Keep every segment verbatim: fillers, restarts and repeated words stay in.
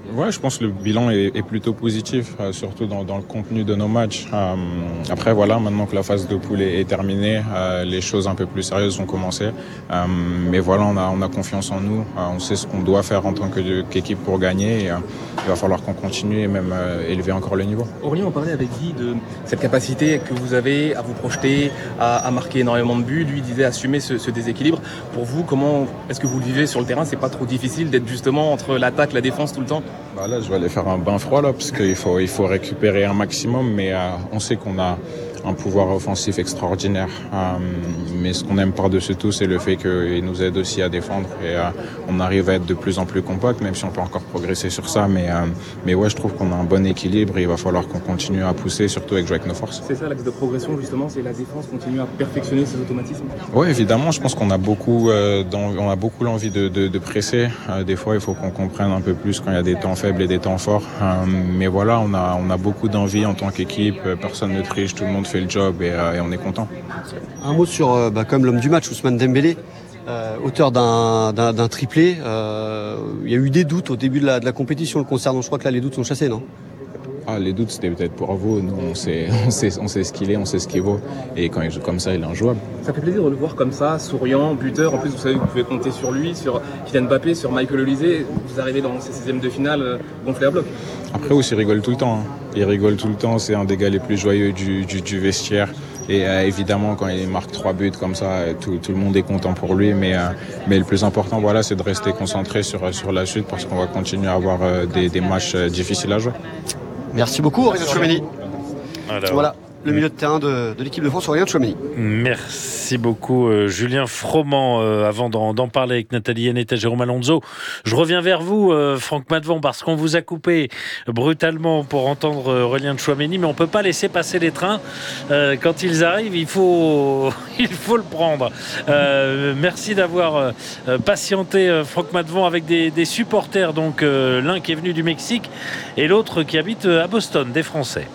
Ouais, je pense que le bilan est, est plutôt positif, euh, surtout dans, dans le contenu de nos matchs. Euh, après, voilà, maintenant que la phase de poule est, est terminée, euh, les choses un peu plus sérieuses ont commencé. Euh, mais voilà, on a, on a confiance en nous. Euh, on sait ce qu'on doit faire en tant que, qu'équipe pour gagner. Et, euh, il va falloir qu'on continue et même euh, élever encore le niveau. Aurélien, on parlait avec Guy de cette capacité que vous avez à vous projeter, à, à marquer énormément de buts. Lui disait assumer ce, ce déséquilibre. Pour vous, comment est-ce que vous le vivez sur le terrain? C'est pas trop difficile d'être justement entre l'attaque, la défense tout le temps? Bah là, je vais aller faire un bain froid là, parce qu'il faut, il faut récupérer un maximum, mais euh, on sait qu'on a un pouvoir offensif extraordinaire. Euh, mais ce qu'on aime par-dessus tout, c'est le fait qu'il nous aide aussi à défendre et euh, on arrive à être de plus en plus compact, même si on peut encore progresser sur ça. Mais, euh, mais ouais, je trouve qu'on a un bon équilibre et il va falloir qu'on continue à pousser, surtout avec jouer avec nos forces. C'est ça l'axe de progression justement, c'est la défense continue à perfectionner ses automatismes. Oui, évidemment, je pense qu'on a beaucoup, euh, dans, on a beaucoup l'envie de, de, de presser. Euh, des fois, il faut qu'on comprenne un peu plus quand il y a des temps faibles et des temps forts. Euh, mais voilà, on a, on a beaucoup d'envie en tant qu'équipe. Personne ne triche, tout le monde fait le job et, euh, et on est content. Un mot sur, euh, bah, comme l'homme du match, Ousmane Dembélé, euh, auteur d'un, d'un, d'un triplé. Euh, il y a eu des doutes au début de la, de la compétition le concernant. Je crois que là, les doutes sont chassés, non ? Ah, les doutes, c'était peut-être pour vous. Nous, on sait, on sait, on sait ce qu'il est, on sait ce qu'il vaut. Et quand il joue comme ça, il est injouable. Ça fait plaisir de le voir comme ça, souriant, buteur. En plus, vous savez que vous pouvez compter sur lui, sur Kylian Mbappé, sur Michael Olise. Vous arrivez dans ces seizièmes de finale euh, gonflé à bloc. Après aussi, il rigole tout le temps. Hein. Il rigole tout le temps. C'est un des gars les plus joyeux du, du, du vestiaire. Et euh, évidemment, quand il marque trois buts comme ça, tout, tout le monde est content pour lui. Mais, euh, mais le plus important, voilà, c'est de rester concentré sur, sur la suite parce qu'on va continuer à avoir euh, des, des matchs euh, difficiles à jouer. Merci beaucoup, Aurélien Tchouameni. Alors, voilà, le milieu de terrain de, de l'équipe de France, Aurélien Tchouameni. Merci beaucoup, euh, Julien Froment. Euh, avant d'en, d'en parler avec Nathalie Yaneta, Jérôme Alonso, je reviens vers vous, euh, Franck Matvon, parce qu'on vous a coupé brutalement pour entendre euh, Aurélien Tchouameni, mais on ne peut pas laisser passer les trains. Euh, quand ils arrivent, il faut, il faut le prendre. Euh, merci d'avoir euh, patienté, euh, Franck Matvon, avec des, des supporters, donc euh, l'un qui est venu du Mexique et l'autre qui habite à Boston, des Français.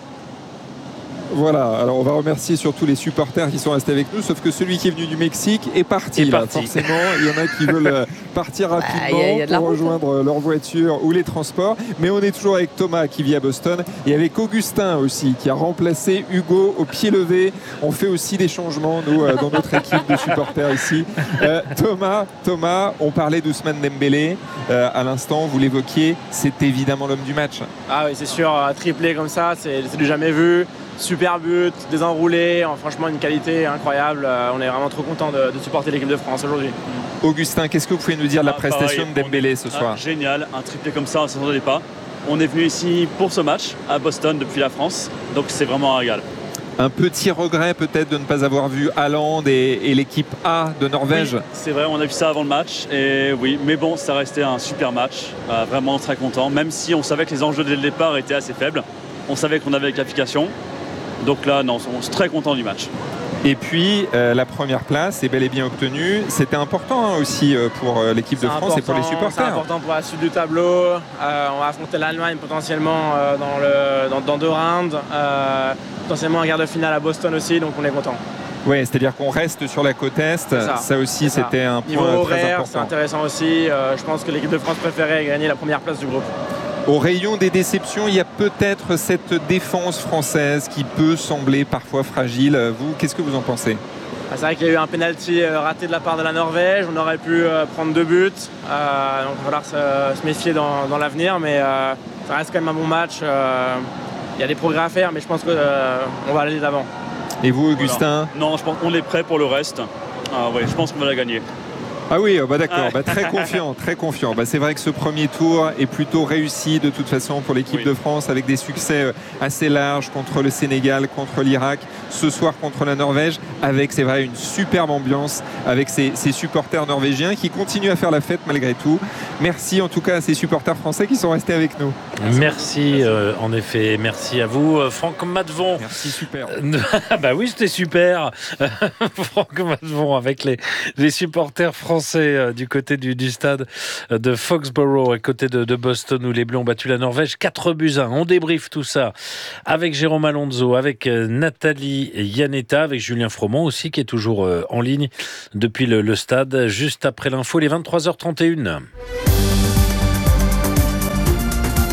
Voilà, alors on va remercier surtout les supporters qui sont restés avec nous, sauf que celui qui est venu du Mexique est parti. Est là. parti. Forcément, il y en a qui veulent partir rapidement bah, y a, y a pour rejoindre leur voiture ou les transports. Mais on est toujours avec Thomas qui vit à Boston et avec Augustin aussi qui a remplacé Hugo au pied levé. On fait aussi des changements, nous, dans notre équipe de supporters ici. Euh, Thomas, Thomas, on parlait d'Ousmane Dembélé euh, à l'instant, vous l'évoquiez, c'est évidemment l'homme du match. Ah oui, c'est sûr, un triplé comme ça, c'est, c'est du jamais vu. Super but, désenroulé, franchement une qualité incroyable. On est vraiment trop content de, de supporter l'équipe de France aujourd'hui. Augustin, qu'est-ce que vous pouvez nous dire de la ah, prestation pareil, de Dembélé ce soir? ah, Génial, un triplé comme ça, on ne s'attendait pas. On est venu ici pour ce match à Boston depuis la France, donc c'est vraiment un régal. Un petit regret peut-être de ne pas avoir vu Haaland et, et l'équipe A de Norvège. Oui, c'est vrai, on a vu ça avant le match, et oui, mais bon, ça restait un super match, euh, vraiment très content, même si on savait que les enjeux dès le départ étaient assez faibles. On savait qu'on avait la qualification. Donc là, non, on est très content du match. Et puis, euh, la première place est bel et bien obtenue. C'était important hein, aussi euh, pour euh, l'équipe c'est de France et pour les supporters. C'est important pour la suite du tableau. Euh, on va affronter l'Allemagne potentiellement euh, dans, le, dans, dans deux rounds. Euh, potentiellement un quart de finale à Boston aussi, donc on est content. Oui, c'est-à-dire qu'on reste sur la côte Est. Ça, ça aussi, ça. C'était un point Niveau très horaire, important. C'est intéressant aussi. Euh, je pense que l'équipe de France préférait gagner la première place du groupe. Au rayon des déceptions, il y a peut-être cette défense française qui peut sembler parfois fragile. Vous, qu'est-ce que vous en pensez ? Ah, c'est vrai qu'il y a eu un penalty raté de la part de la Norvège. On aurait pu prendre deux buts. Euh, donc il va falloir se, se méfier dans, dans l'avenir. Mais euh, ça reste quand même un bon match. Euh, il y a des progrès à faire, mais je pense qu'on euh, va aller d'avant. Et vous, Augustin ? Voilà. Non, je pense qu'on est prêt pour le reste. Ah, ouais, je pense qu'on va la gagner. Ah oui, bah d'accord, bah très confiant, très confiant. Bah c'est vrai que ce premier tour est plutôt réussi de toute façon pour l'équipe oui. de France avec des succès assez larges contre le Sénégal, contre l'Irak, ce soir contre la Norvège, avec c'est vrai une superbe ambiance avec ces, ces supporters norvégiens qui continuent à faire la fête malgré tout. Merci en tout cas à ces supporters français qui sont restés avec nous. Merci, merci euh, en effet, merci à vous, Franck Matvon. Merci, super. Bah oui, c'était super, Franck Matvon avec les, les supporters français. Du côté du, du stade de Foxborough, à côté de, de Boston, où les Bleus ont battu la Norvège quatre buts à un. On débriefe tout ça avec Jérôme Alonso, avec Nathalie Yaneta, avec Julien Froment aussi, qui est toujours en ligne depuis le, le stade, juste après l'info, les vingt-trois heures trente et une.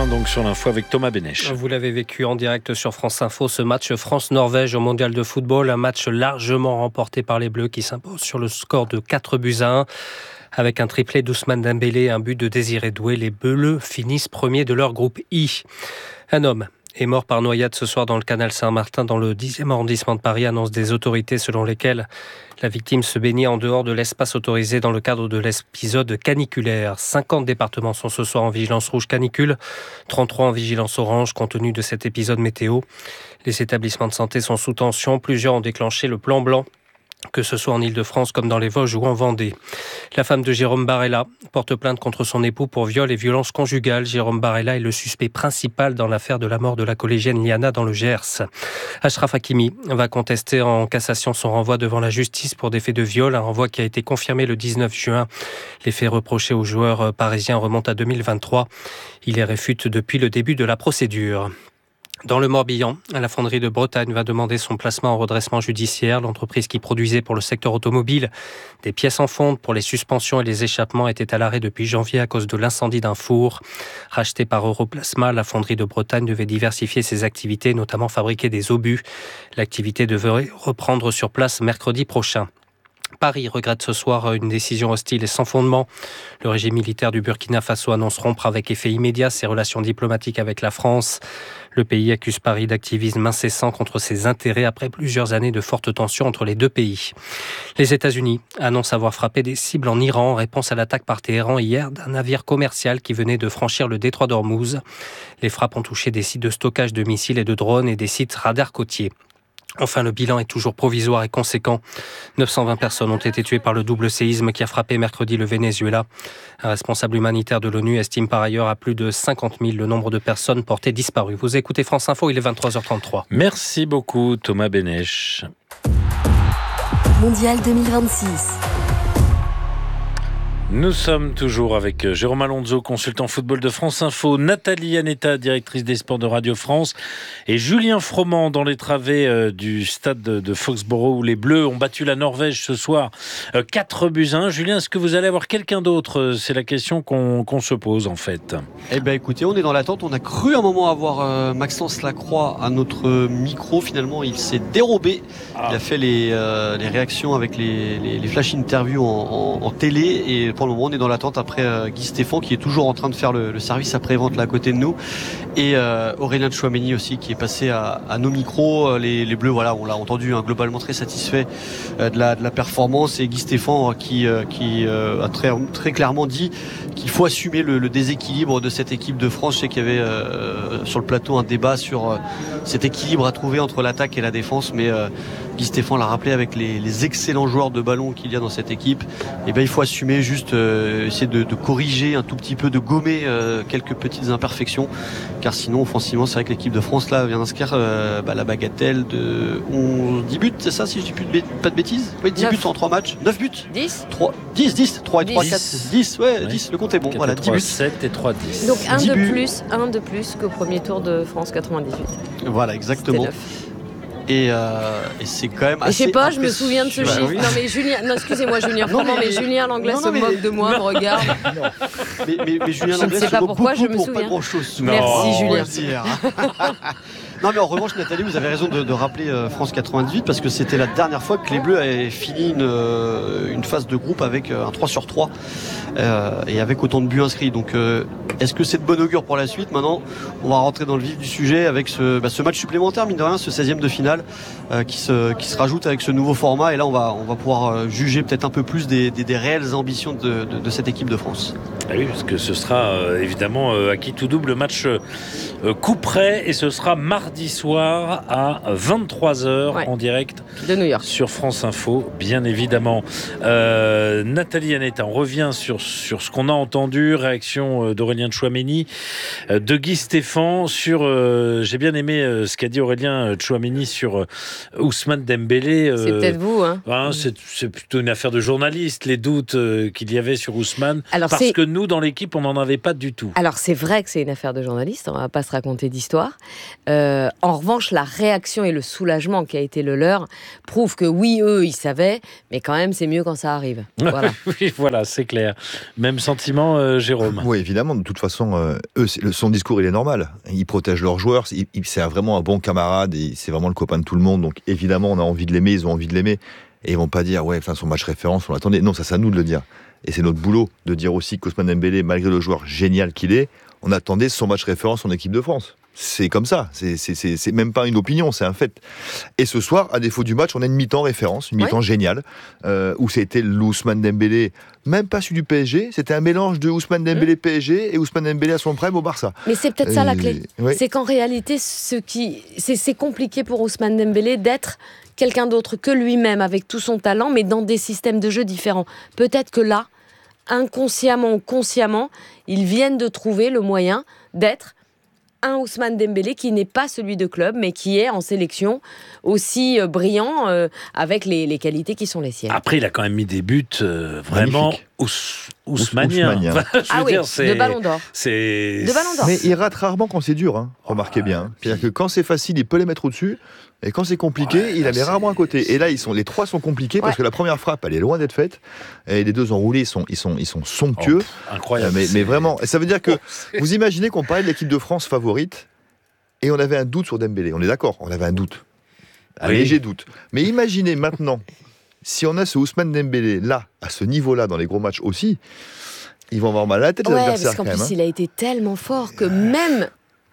donc sur l'info avec Thomas Benech. Vous l'avez vécu en direct sur France Info, ce match France-Norvège au Mondial de football, un match largement remporté par les Bleus qui s'imposent sur le score de quatre buts à un. Avec un triplé d'Ousmane Dembélé et un but de Désiré Doué, les Bleus finissent premiers de leur groupe I. Un homme est mort par noyade ce soir dans le canal Saint-Martin, dans le dixième arrondissement de Paris, annonce des autorités selon lesquelles la victime se baignait en dehors de l'espace autorisé dans le cadre de l'épisode caniculaire. cinquante départements sont ce soir en vigilance rouge canicule, trente-trois en vigilance orange compte tenu de cet épisode météo. Les établissements de santé sont sous tension, plusieurs ont déclenché le plan blanc, que ce soit en Ile-de-France comme dans les Vosges ou en Vendée. La femme de Jérôme Barella porte plainte contre son époux pour viol et violence conjugale. Jérôme Barella est le suspect principal dans l'affaire de la mort de la collégienne Liana dans le Gers. Achraf Hakimi va contester en cassation son renvoi devant la justice pour des faits de viol, un renvoi qui a été confirmé le dix-neuf juin. Les faits reprochés aux joueurs parisiens remontent à deux mille vingt-trois. Il les réfute depuis le début de la procédure. Dans le Morbihan, la fonderie de Bretagne va demander son placement en redressement judiciaire. L'entreprise qui produisait pour le secteur automobile des pièces en fonte pour les suspensions et les échappements était à l'arrêt depuis janvier à cause de l'incendie d'un four. Rachetée par Europlasma, la fonderie de Bretagne devait diversifier ses activités, notamment fabriquer des obus. L'activité devrait reprendre sur place mercredi prochain. Paris regrette ce soir une décision hostile et sans fondement. Le régime militaire du Burkina Faso annonce rompre avec effet immédiat ses relations diplomatiques avec la France. Le pays accuse Paris d'activisme incessant contre ses intérêts après plusieurs années de fortes tensions entre les deux pays. Les États-Unis annoncent avoir frappé des cibles en Iran en réponse à l'attaque par Téhéran hier d'un navire commercial qui venait de franchir le détroit d'Ormuz. Les frappes ont touché des sites de stockage de missiles et de drones et des sites radars côtiers. Enfin, le bilan est toujours provisoire et conséquent. neuf cent vingt personnes ont été tuées par le double séisme qui a frappé mercredi le Venezuela. Un responsable humanitaire de l'ONU estime par ailleurs à plus de cinquante mille le nombre de personnes portées disparues. Vous écoutez France Info, il est vingt-trois heures trente-trois. Merci beaucoup Thomas Benech. Mondial deux mille vingt-six. Nous sommes toujours avec Jérôme Alonso, consultant football de France Info, Nathalie Anetta, directrice des sports de Radio France, et Julien Froment dans les travées du stade de Foxborough où les Bleus ont battu la Norvège ce soir quatre buts à un. Julien, est-ce que vous allez avoir quelqu'un d'autre ? C'est la question qu'on, qu'on se pose en fait. Eh bien écoutez, on est dans l'attente. On a cru un moment avoir euh, Maxence Lacroix à notre micro. Finalement, il s'est dérobé. Ah. Il a fait les, euh, les réactions avec les, les, les flash interviews en, en, en télé et pour le moment on est dans l'attente après euh, Guy Stéphane qui est toujours en train de faire le, le service après-vente là à côté de nous et euh, Aurélien Tchouameni aussi qui est passé à, à nos micros. Les, les Bleus, voilà, on l'a entendu, hein, globalement très satisfait euh, de, la, de la performance et Guy Stéphane qui, euh, qui euh, a très, très clairement dit qu'il faut assumer le, le déséquilibre de cette équipe de France. Je sais qu'il y avait euh, sur le plateau un débat sur euh, cet équilibre à trouver entre l'attaque et la défense, mais euh, Guy Stéphane l'a rappelé avec les, les excellents joueurs de ballon qu'il y a dans cette équipe. Et ben il faut assumer, juste euh, essayer de, de corriger un tout petit peu, de gommer euh, quelques petites imperfections, car sinon offensivement c'est vrai que l'équipe de France là vient d'inscrire euh, bah, la bagatelle de onze, dix buts, c'est ça si je dis plus de, pas de bêtises? Oui, dix neuf. Buts en trois matchs, neuf buts, dix, trois, dix, dix, trois et trois, quatre, dix, ouais, oui. dix, le compte est bon, voilà, dix buts, sept et trois, dix. Donc un de buts. plus, un de plus qu'au premier tour de France quatre-vingt-dix-huit. Voilà, exactement. Et, euh, et c'est quand même assez. Je sais pas, je me souviens de ce bah, chiffre. oui. Non mais Julien, non excusez-moi Julien, vraiment, mais, mais Julien Langlais se mais... moque de moi, me regarde. mais, mais, mais Julien Langlais je ne sais pas pourquoi, je me pour souviens. Pas grand chose. Merci Julien. Non mais en revanche Nathalie, vous avez raison de, de rappeler euh, France quatre-vingt-dix-huit parce que c'était la dernière fois que les Bleus avaient fini une, euh, une phase de groupe avec euh, un trois sur trois euh, et avec autant de buts inscrits. Donc euh, est-ce que c'est de bon augure pour la suite? Maintenant on va rentrer dans le vif du sujet avec ce, bah, ce match supplémentaire, mine de rien, ce seizième de finale euh, qui, se, qui se rajoute avec ce nouveau format, et là on va, on va pouvoir euh, juger peut-être un peu plus des, des, des réelles ambitions de, de, de cette équipe de France. Ah oui, parce que ce sera euh, évidemment euh, acquis tout double match euh, coup près, et ce sera mardi soir à vingt-trois heures ouais. en direct de New York sur France Info, bien évidemment. Euh, Nathalie Anetta, on revient sur, sur ce qu'on a entendu, réaction d'Aurélien Tchouameni, de Guy Stéphane sur, euh, j'ai bien aimé euh, ce qu'a dit Aurélien Tchouameni sur euh, Ousmane Dembélé. Euh, c'est peut-être vous, hein, hein c'est, c'est plutôt une affaire de journaliste, les doutes euh, qu'il y avait sur Ousmane. Alors, parce c'est... que nous, dans l'équipe, on n'en avait pas du tout. Alors c'est vrai que c'est une affaire de journaliste, on ne va pas se raconter d'histoire. Euh, Euh, en revanche, la réaction et le soulagement qui a été le leur prouvent que oui, eux, ils savaient, mais quand même, c'est mieux quand ça arrive. Voilà, oui, voilà, c'est clair. Même sentiment, euh, Jérôme. Oui, évidemment. De toute façon, euh, eux, c'est, son discours, il est normal. Ils protègent leurs joueurs. Il, il, c'est vraiment un bon camarade. Et c'est vraiment le copain de tout le monde. Donc, évidemment, on a envie de l'aimer. Ils ont envie de l'aimer. Et ils vont pas dire, ouais, enfin, son match référence, on l'attendait. Non, ça, c'est à nous de le dire. Et c'est notre boulot de dire aussi qu'Ousmane Dembélé, malgré le joueur génial qu'il est, on attendait son match référence en équipe de France. C'est comme ça. C'est, c'est, c'est, c'est même pas une opinion, c'est un fait. Et ce soir, à défaut du match, on a une mi-temps référence, une mi-temps ouais. géniale, euh, où c'était l'Ousmane Dembélé, même pas celui du P S G, c'était un mélange de Ousmane Dembélé P S G et Ousmane Dembélé à son prime au Barça. Mais c'est peut-être ça la clé. Ouais. C'est qu'en réalité, ce qui, c'est, c'est compliqué pour Ousmane Dembélé d'être quelqu'un d'autre que lui-même, avec tout son talent, mais dans des systèmes de jeu différents. Peut-être que là, inconsciemment ou consciemment, ils viennent de trouver le moyen d'être un Ousmane Dembélé qui n'est pas celui de club, mais qui est en sélection aussi euh, brillant, euh, avec les, les qualités qui sont les siennes. Après, il a quand même mis des buts euh, vraiment ous- ousmaniens. Ousmanien. Ah oui, dire, c'est, de ballon d'or. C'est... De ballon d'or. Mais il rate rarement quand c'est dur, hein, remarquez bien. Hein. C'est-à-dire que quand c'est facile, il peut les mettre au-dessus. Et quand c'est compliqué, ouais, il la met rarement à côté. Et là, ils sont, les trois sont compliqués ouais. parce que la première frappe, elle est loin d'être faite. Et les deux enroulés, ils sont, ils sont, ils sont somptueux. Oh, incroyable. Mais, mais vraiment, ça veut dire que oh, vous imaginez qu'on parlait de l'équipe de France favorite et on avait un doute sur Dembélé. On est d'accord, on avait un doute. Un oui. léger doute. Mais imaginez maintenant, si on a ce Ousmane Dembélé là, à ce niveau-là, dans les gros matchs aussi, ils vont avoir mal à la tête, les ouais, adversaires. Parce qu'en quand plus, même, hein. il a été tellement fort que même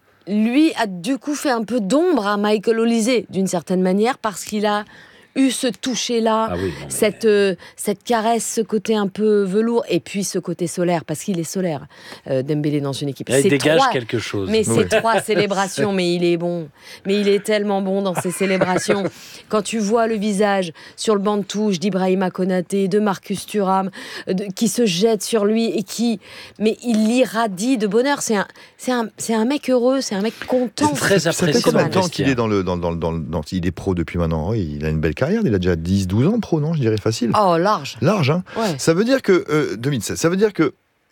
lui a du coup fait un peu d'ombre à Michael Olise, d'une certaine manière, parce qu'il a eu ce toucher-là, ah oui, mais... cette, euh, cette caresse, ce côté un peu velours, et puis ce côté solaire, parce qu'il est solaire, euh, Dembélé dans une équipe. Il c'est dégage trois, quelque chose. Mais oui. c'est trois célébrations, mais il est bon. Mais il est tellement bon dans ces célébrations. Quand tu vois le visage sur le banc de touche d'Ibrahima Konaté, de Marcus Thuram, de, qui se jette sur lui, et qui... Mais il irradie de bonheur. C'est un, c'est un, c'est un mec heureux, c'est un mec content. C'est très apprécié. Ça fait combien de temps qu'il est dans le... Dans, dans, dans, dans, il est pro depuis maintenant. Oui, il a une belle carrière. Il a déjà dix douze ans pro, non? Je dirais facile. Oh, large. Large, hein. Ouais. Ça veut dire que, euh, deux mille seize, ça veut dire que,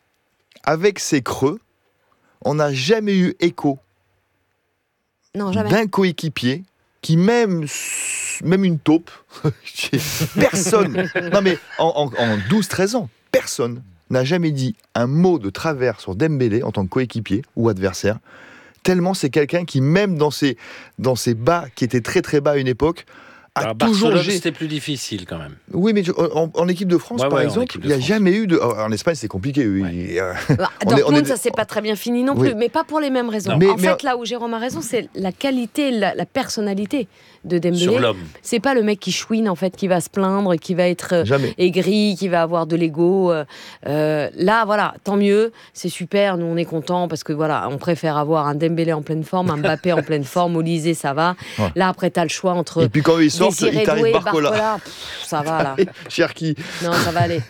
avec ces creux, on n'a jamais eu écho non, jamais. d'un coéquipier qui, même, même une taupe, personne, non mais en, en, en douze treize ans, personne n'a jamais dit un mot de travers sur Dembélé en tant que coéquipier ou adversaire, tellement c'est quelqu'un qui, même dans ses, dans ses bas, qui étaient très très bas à une époque, a Alors, toujours Barcelone, gé... c'était plus difficile quand même. Oui, mais en, en équipe de France, ouais, par ouais, exemple, il n'y a France. jamais eu de... En Espagne, c'est compliqué. Oui. Ouais. Bah, Dortmund, est... ça s'est pas très bien fini non plus, oui. mais pas pour les mêmes raisons. Mais, en mais... fait, là où Jérôme a raison, c'est la qualité, la, la personnalité de Dembélé. Sur l'homme. C'est pas le mec qui chouine, en fait, qui va se plaindre, qui va être jamais. aigri, qui va avoir de l'ego. Euh, là, voilà, tant mieux, c'est super, nous on est contents, parce que voilà, on préfère avoir un Dembélé en pleine forme, un Mbappé en pleine forme, Olise, ça va. Ouais. Là, après, t'as le choix entre... Et puis quand ils sortent, il t'arrive Barcola. Barcola. Pff, ça va, là. Cherki. Non, ça va aller.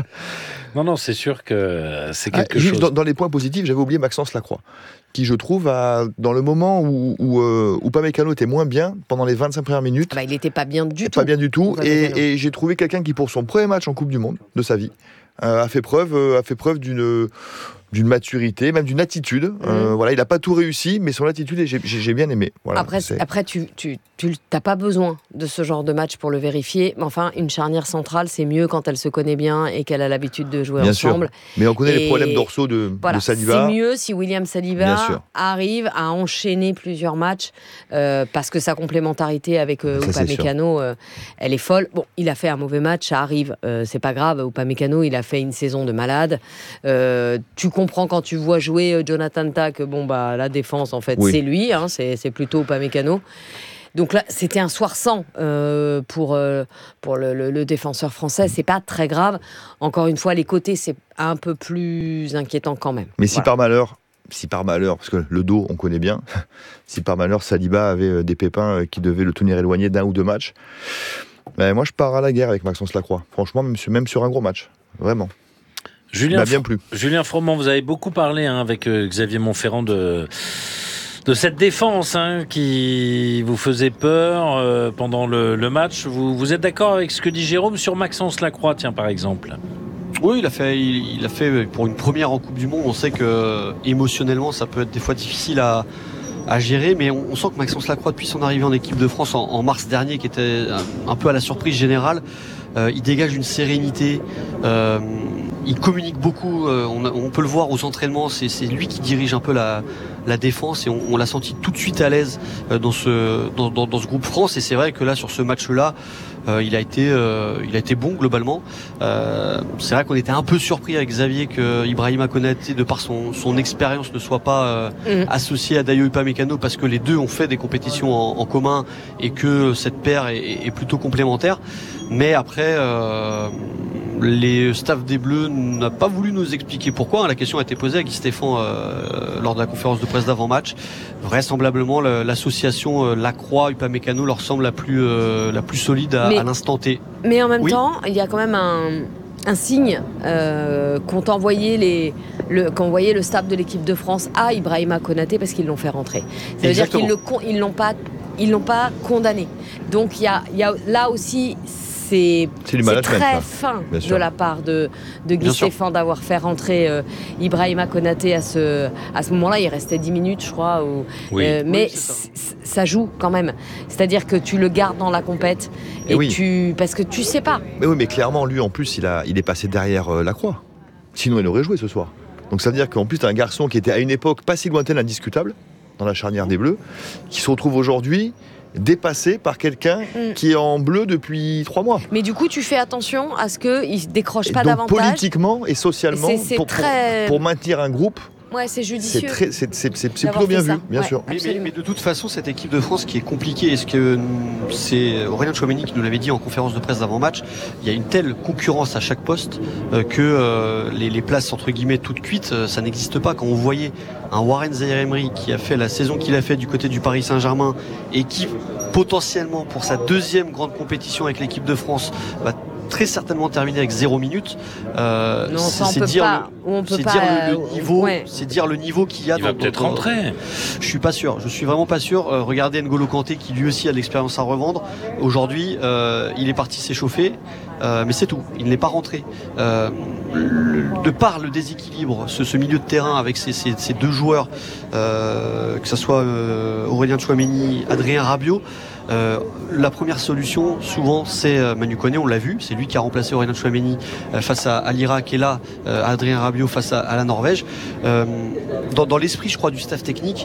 Non, non, c'est sûr que c'est quelque ah, chose. Dans, dans les points positifs, j'avais oublié Maxence Lacroix, qui, je trouve, a, dans le moment où, où, euh, où Upamecano était moins bien, pendant les vingt-cinq premières minutes... Ah bah, il n'était pas bien du tout. Pas bien du tout. Et, et j'ai trouvé quelqu'un qui, pour son premier match en Coupe du Monde de sa vie, euh, a fait preuve, euh, a fait preuve d'une... d'une maturité, même d'une attitude. Mmh. Euh, voilà, il n'a pas tout réussi, mais son attitude, j'ai, j'ai bien aimé. Voilà, après, après, tu tu tu t'as pas besoin de ce genre de match pour le vérifier. Mais enfin, une charnière centrale, c'est mieux quand elle se connaît bien et qu'elle a l'habitude de jouer bien ensemble. Sûr. Mais on connaît et les problèmes dorsaux de, voilà, de Saliba. C'est mieux si William Saliba arrive à enchaîner plusieurs matchs euh, parce que sa complémentarité avec euh, Upamecano, euh, elle est folle. Bon, il a fait un mauvais match, ça arrive, euh, c'est pas grave. Upamecano, il a fait une saison de malade. Euh, tu comprends quand tu vois jouer Jonathan Tah que bon bah la défense en fait oui. c'est lui, hein, c'est c'est plutôt Upamecano. Donc là, c'était un soir sans euh, pour, euh, pour le, le, le défenseur français. C'est pas très grave. Encore une fois, les côtés, c'est un peu plus inquiétant quand même. Mais voilà. si par malheur, si par malheur, parce que le dos, on connaît bien, si par malheur, Saliba avait des pépins qui devaient le tenir éloigné d'un ou deux matchs, ben moi, je pars à la guerre avec Maxence Lacroix. Franchement, même sur, même sur un gros match. Vraiment. Julien, bien plu. Julien Froment, vous avez beaucoup parlé hein, avec euh, Xavier Montferrand de... de cette défense hein, qui vous faisait peur euh, pendant le, le match. Vous, vous êtes d'accord avec ce que dit Jérôme sur Maxence Lacroix, tiens, par exemple? Oui, il a fait, il, il a fait pour une première en Coupe du Monde. On sait que émotionnellement, ça peut être des fois difficile à, à gérer, mais on, on sent que Maxence Lacroix, depuis son arrivée en équipe de France en, en mars dernier, qui était un, un peu à la surprise générale, euh, il dégage une sérénité. Euh, il communique beaucoup. Euh, on, on peut le voir aux entraînements. C'est, c'est lui qui dirige un peu la, la défense et on, on l'a senti tout de suite à l'aise euh, dans ce dans, dans, dans ce groupe France. Et c'est vrai que là, sur ce match-là, Euh, il a été, euh, il a été bon globalement. Euh, c'est vrai qu'on était un peu surpris avec Xavier que Ibrahima Konaté, de par son, son expérience, ne soit pas euh, mmh. associé à Dayo Upamecano parce que les deux ont fait des compétitions en, en commun et que cette paire est, est plutôt complémentaire. Mais après, euh, les staffs des Bleus n'a pas voulu nous expliquer pourquoi. La question a été posée à Guy Stéphane euh, lors de la conférence de presse d'avant-match. Vraisemblablement, l'association euh, Lacroix-Upamecano leur semble la plus, euh, la plus solide à, mais, à l'instant T. Mais en même oui. temps, il y a quand même un, un signe euh, qu'ont envoyé les, le, qu'ont envoyé le staff de l'équipe de France à Ibrahima Konaté parce qu'ils l'ont fait rentrer. Ça veut Exactement. dire qu'ils ne l'ont pas, ils l'ont pas condamné. Donc il y a, il y a là aussi... C'est, c'est, c'est très là. fin de la part de, de Guy Stéphane d'avoir fait rentrer euh, Ibrahima Konaté à ce, à ce moment-là. Il restait dix minutes, je crois. Ou, oui. euh, mais oui, ça. ça joue quand même. C'est-à-dire que tu le gardes dans la compète et oui. tu, parce que tu sais pas. Mais oui, mais clairement, lui, en plus, il, a, il est passé derrière euh, Lacroix. Sinon, il aurait joué ce soir. Donc ça veut dire qu'en plus, tu as un garçon qui était à une époque pas si lointaine, indiscutable, dans la charnière des Bleus, qui se retrouve aujourd'hui dépassé par quelqu'un mm. qui est en bleu depuis trois mois. Mais du coup, tu fais attention à ce qu'il ne décroche pas donc, davantage. Politiquement et socialement, c'est, c'est pour, très... pour, pour maintenir un groupe. Ouais, c'est judicieux. C'est, très, c'est, c'est, c'est, c'est plutôt bien vu, bien ouais, sûr. Mais, mais, mais de toute façon, cette équipe de France qui est compliquée, est-ce que c'est Aurélien Tchouaméni qui nous l'avait dit en conférence de presse d'avant-match, il y a une telle concurrence à chaque poste euh, que euh, les, les places entre guillemets toutes cuites, euh, ça n'existe pas. Quand on voyait un Warren Zaïre-Emery qui a fait la saison qu'il a fait du côté du Paris Saint-Germain et qui potentiellement pour sa deuxième grande compétition avec l'équipe de France va très certainement terminer avec zéro minute. Euh, non, c'est, c'est, dire, pas, le, c'est pas, dire le, le niveau, ouais. c'est dire le niveau qu'il y a. Il dans, va peut-être dans, rentrer. Je suis pas sûr. Je suis vraiment pas sûr. Euh, regardez N'Golo Kanté qui lui aussi a de l'expérience à revendre. Aujourd'hui, euh, il est parti s'échauffer, euh, mais c'est tout. Il n'est pas rentré. Euh, le, de par le déséquilibre, ce, ce milieu de terrain avec ces, ces, ces deux joueurs, euh, que ce soit euh, Aurélien Tchouaméni, Adrien Rabiot. Euh, la première solution, souvent, c'est euh, Manu Koné, on l'a vu, c'est lui qui a remplacé Aurélien Tchouaméni euh, face à, à l'Irak et là, euh, Adrien Rabiot face à, à la Norvège. Euh, dans, dans l'esprit, je crois, du staff technique,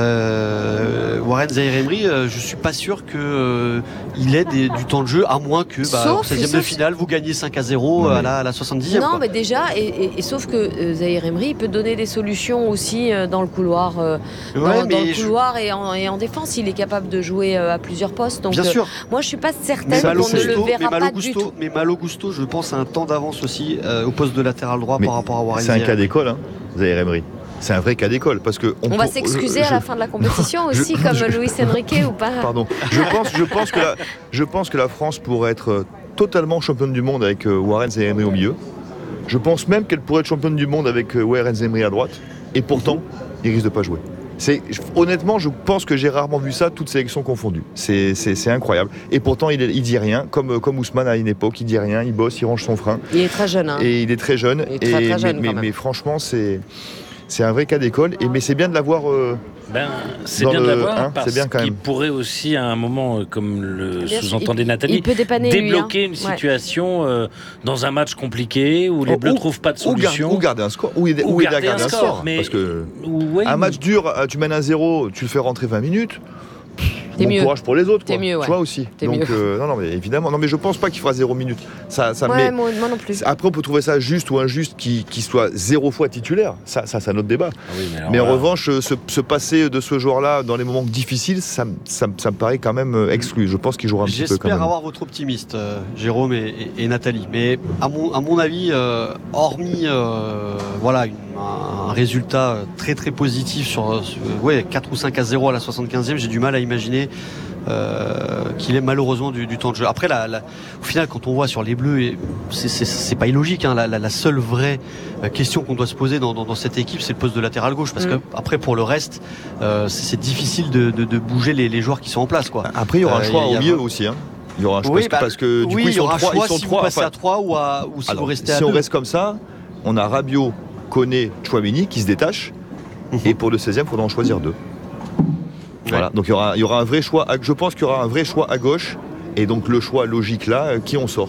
euh, Warren Zaïre-Emery, euh, je suis pas sûr qu'il euh, ait des, du temps de jeu, à moins que, bah, en seizième de finale, vous gagnez cinq à zéro à la, à la soixante-dixième. Non, quoi. mais déjà, et, et, et sauf que euh, Zaïre-Emery, il peut donner des solutions aussi euh, dans le couloir, euh, dans, ouais, dans le couloir je... et, en, et en défense. Il est capable de jouer euh, à plusieurs postes. Donc, Bien sûr. Euh, moi, je suis pas certaine qu'on Gusto, ne le verra mais pas Gusto, du tout. Mais Malo Gusto, je pense, a un temps d'avance aussi euh, au poste de latéral droit mais par rapport à Warren. C'est un cas d'école, hein, Zaïre-Emery. C'est un vrai cas d'école parce que on, on va s'excuser je, à la fin de la compétition je, aussi, je, comme je, Luis Enrique ou pas. Pardon. Je pense, je pense que la, je pense que la France pourrait être totalement championne du monde avec euh, Warren Zaïre-Emery au milieu. Je pense même qu'elle pourrait être championne du monde avec euh, Warren Zaïre-Emery à droite. Et pourtant, il risque de pas jouer. C'est, honnêtement, je pense que j'ai rarement vu ça, toutes sélections confondues. C'est, c'est, c'est incroyable. Et pourtant, il, il dit rien, comme, comme Ousmane à une époque, il dit rien, il bosse, il range son frein. Il est très jeune. Hein. Et il est très jeune. Il est très, et, très jeune mais, quand mais, même. mais franchement, c'est, c'est un vrai cas d'école. Et, mais c'est bien de l'avoir. Euh, Ben, c'est bien le, de l'avoir hein, parce c'est bien quand même. qu'il pourrait aussi à un moment, comme le bien sous-entendait il, Nathalie, il peut dépanner, débloquer lui, hein. une situation ouais. euh, dans un match compliqué où les oh, Bleus ne trouvent pas de solution. Ou, gar, ou garder un score. Ou, aider, ou, ou garder, garder un score. score mais, parce que ouais, un match dur, tu mènes un zéro, tu le fais rentrer vingt minutes. T'es bon mieux. courage pour les autres, quoi. T'es mieux, ouais. Tu vois aussi. T'es donc euh, non, non, mais évidemment, non, mais je pense pas qu'il fera zéro minute. Ça, ça. Ouais, met... moi, moi non plus. Après, on peut trouver ça juste ou injuste qu'il, qu'il soit zéro fois titulaire. Ça, ça, c'est un autre débat. Ah oui, mais, mais en là... revanche, se, se passer de ce joueur-là dans les moments difficiles, ça, ça, ça me paraît quand même exclu. Je pense qu'il jouera un J'espère petit peu quand même. J'espère avoir votre optimiste, euh, Jérôme et, et, et Nathalie. Mais à mon, à mon avis, euh, hormis euh, voilà une, un, un résultat très très positif sur, sur ouais quatre ou cinq à zéro à la soixante-quinzième, j'ai du mal à imaginer. Euh, qu'il ait malheureusement du, du temps de jeu. Après, la, la, au final, quand on voit sur les Bleus, c'est, c'est, c'est pas illogique. Hein, la, la, la seule vraie question qu'on doit se poser dans, dans, dans cette équipe, c'est le poste de latéral gauche, parce mmh. que après, pour le reste, euh, c'est, c'est difficile de, de, de bouger les, les joueurs qui sont en place, quoi. Après, il y aura un choix euh, au milieu aussi. Hein. Il y aura un choix oui, parce, bah, que, parce que du oui, coup, ils sont trois. Ils sont si trois. Vous passez enfin, à trois ou, à, ou si alors, vous restez si à Si on deux. reste comme ça, on a Rabiot, Koné, Tchouaméni qui se détachent. Mmh. Et pour le seizième, il faudra en choisir deux. Voilà. Donc il y aura, il y aura un vrai choix. À, je pense qu'il y aura un vrai choix à gauche. Et donc le choix logique là, euh, qui on sort.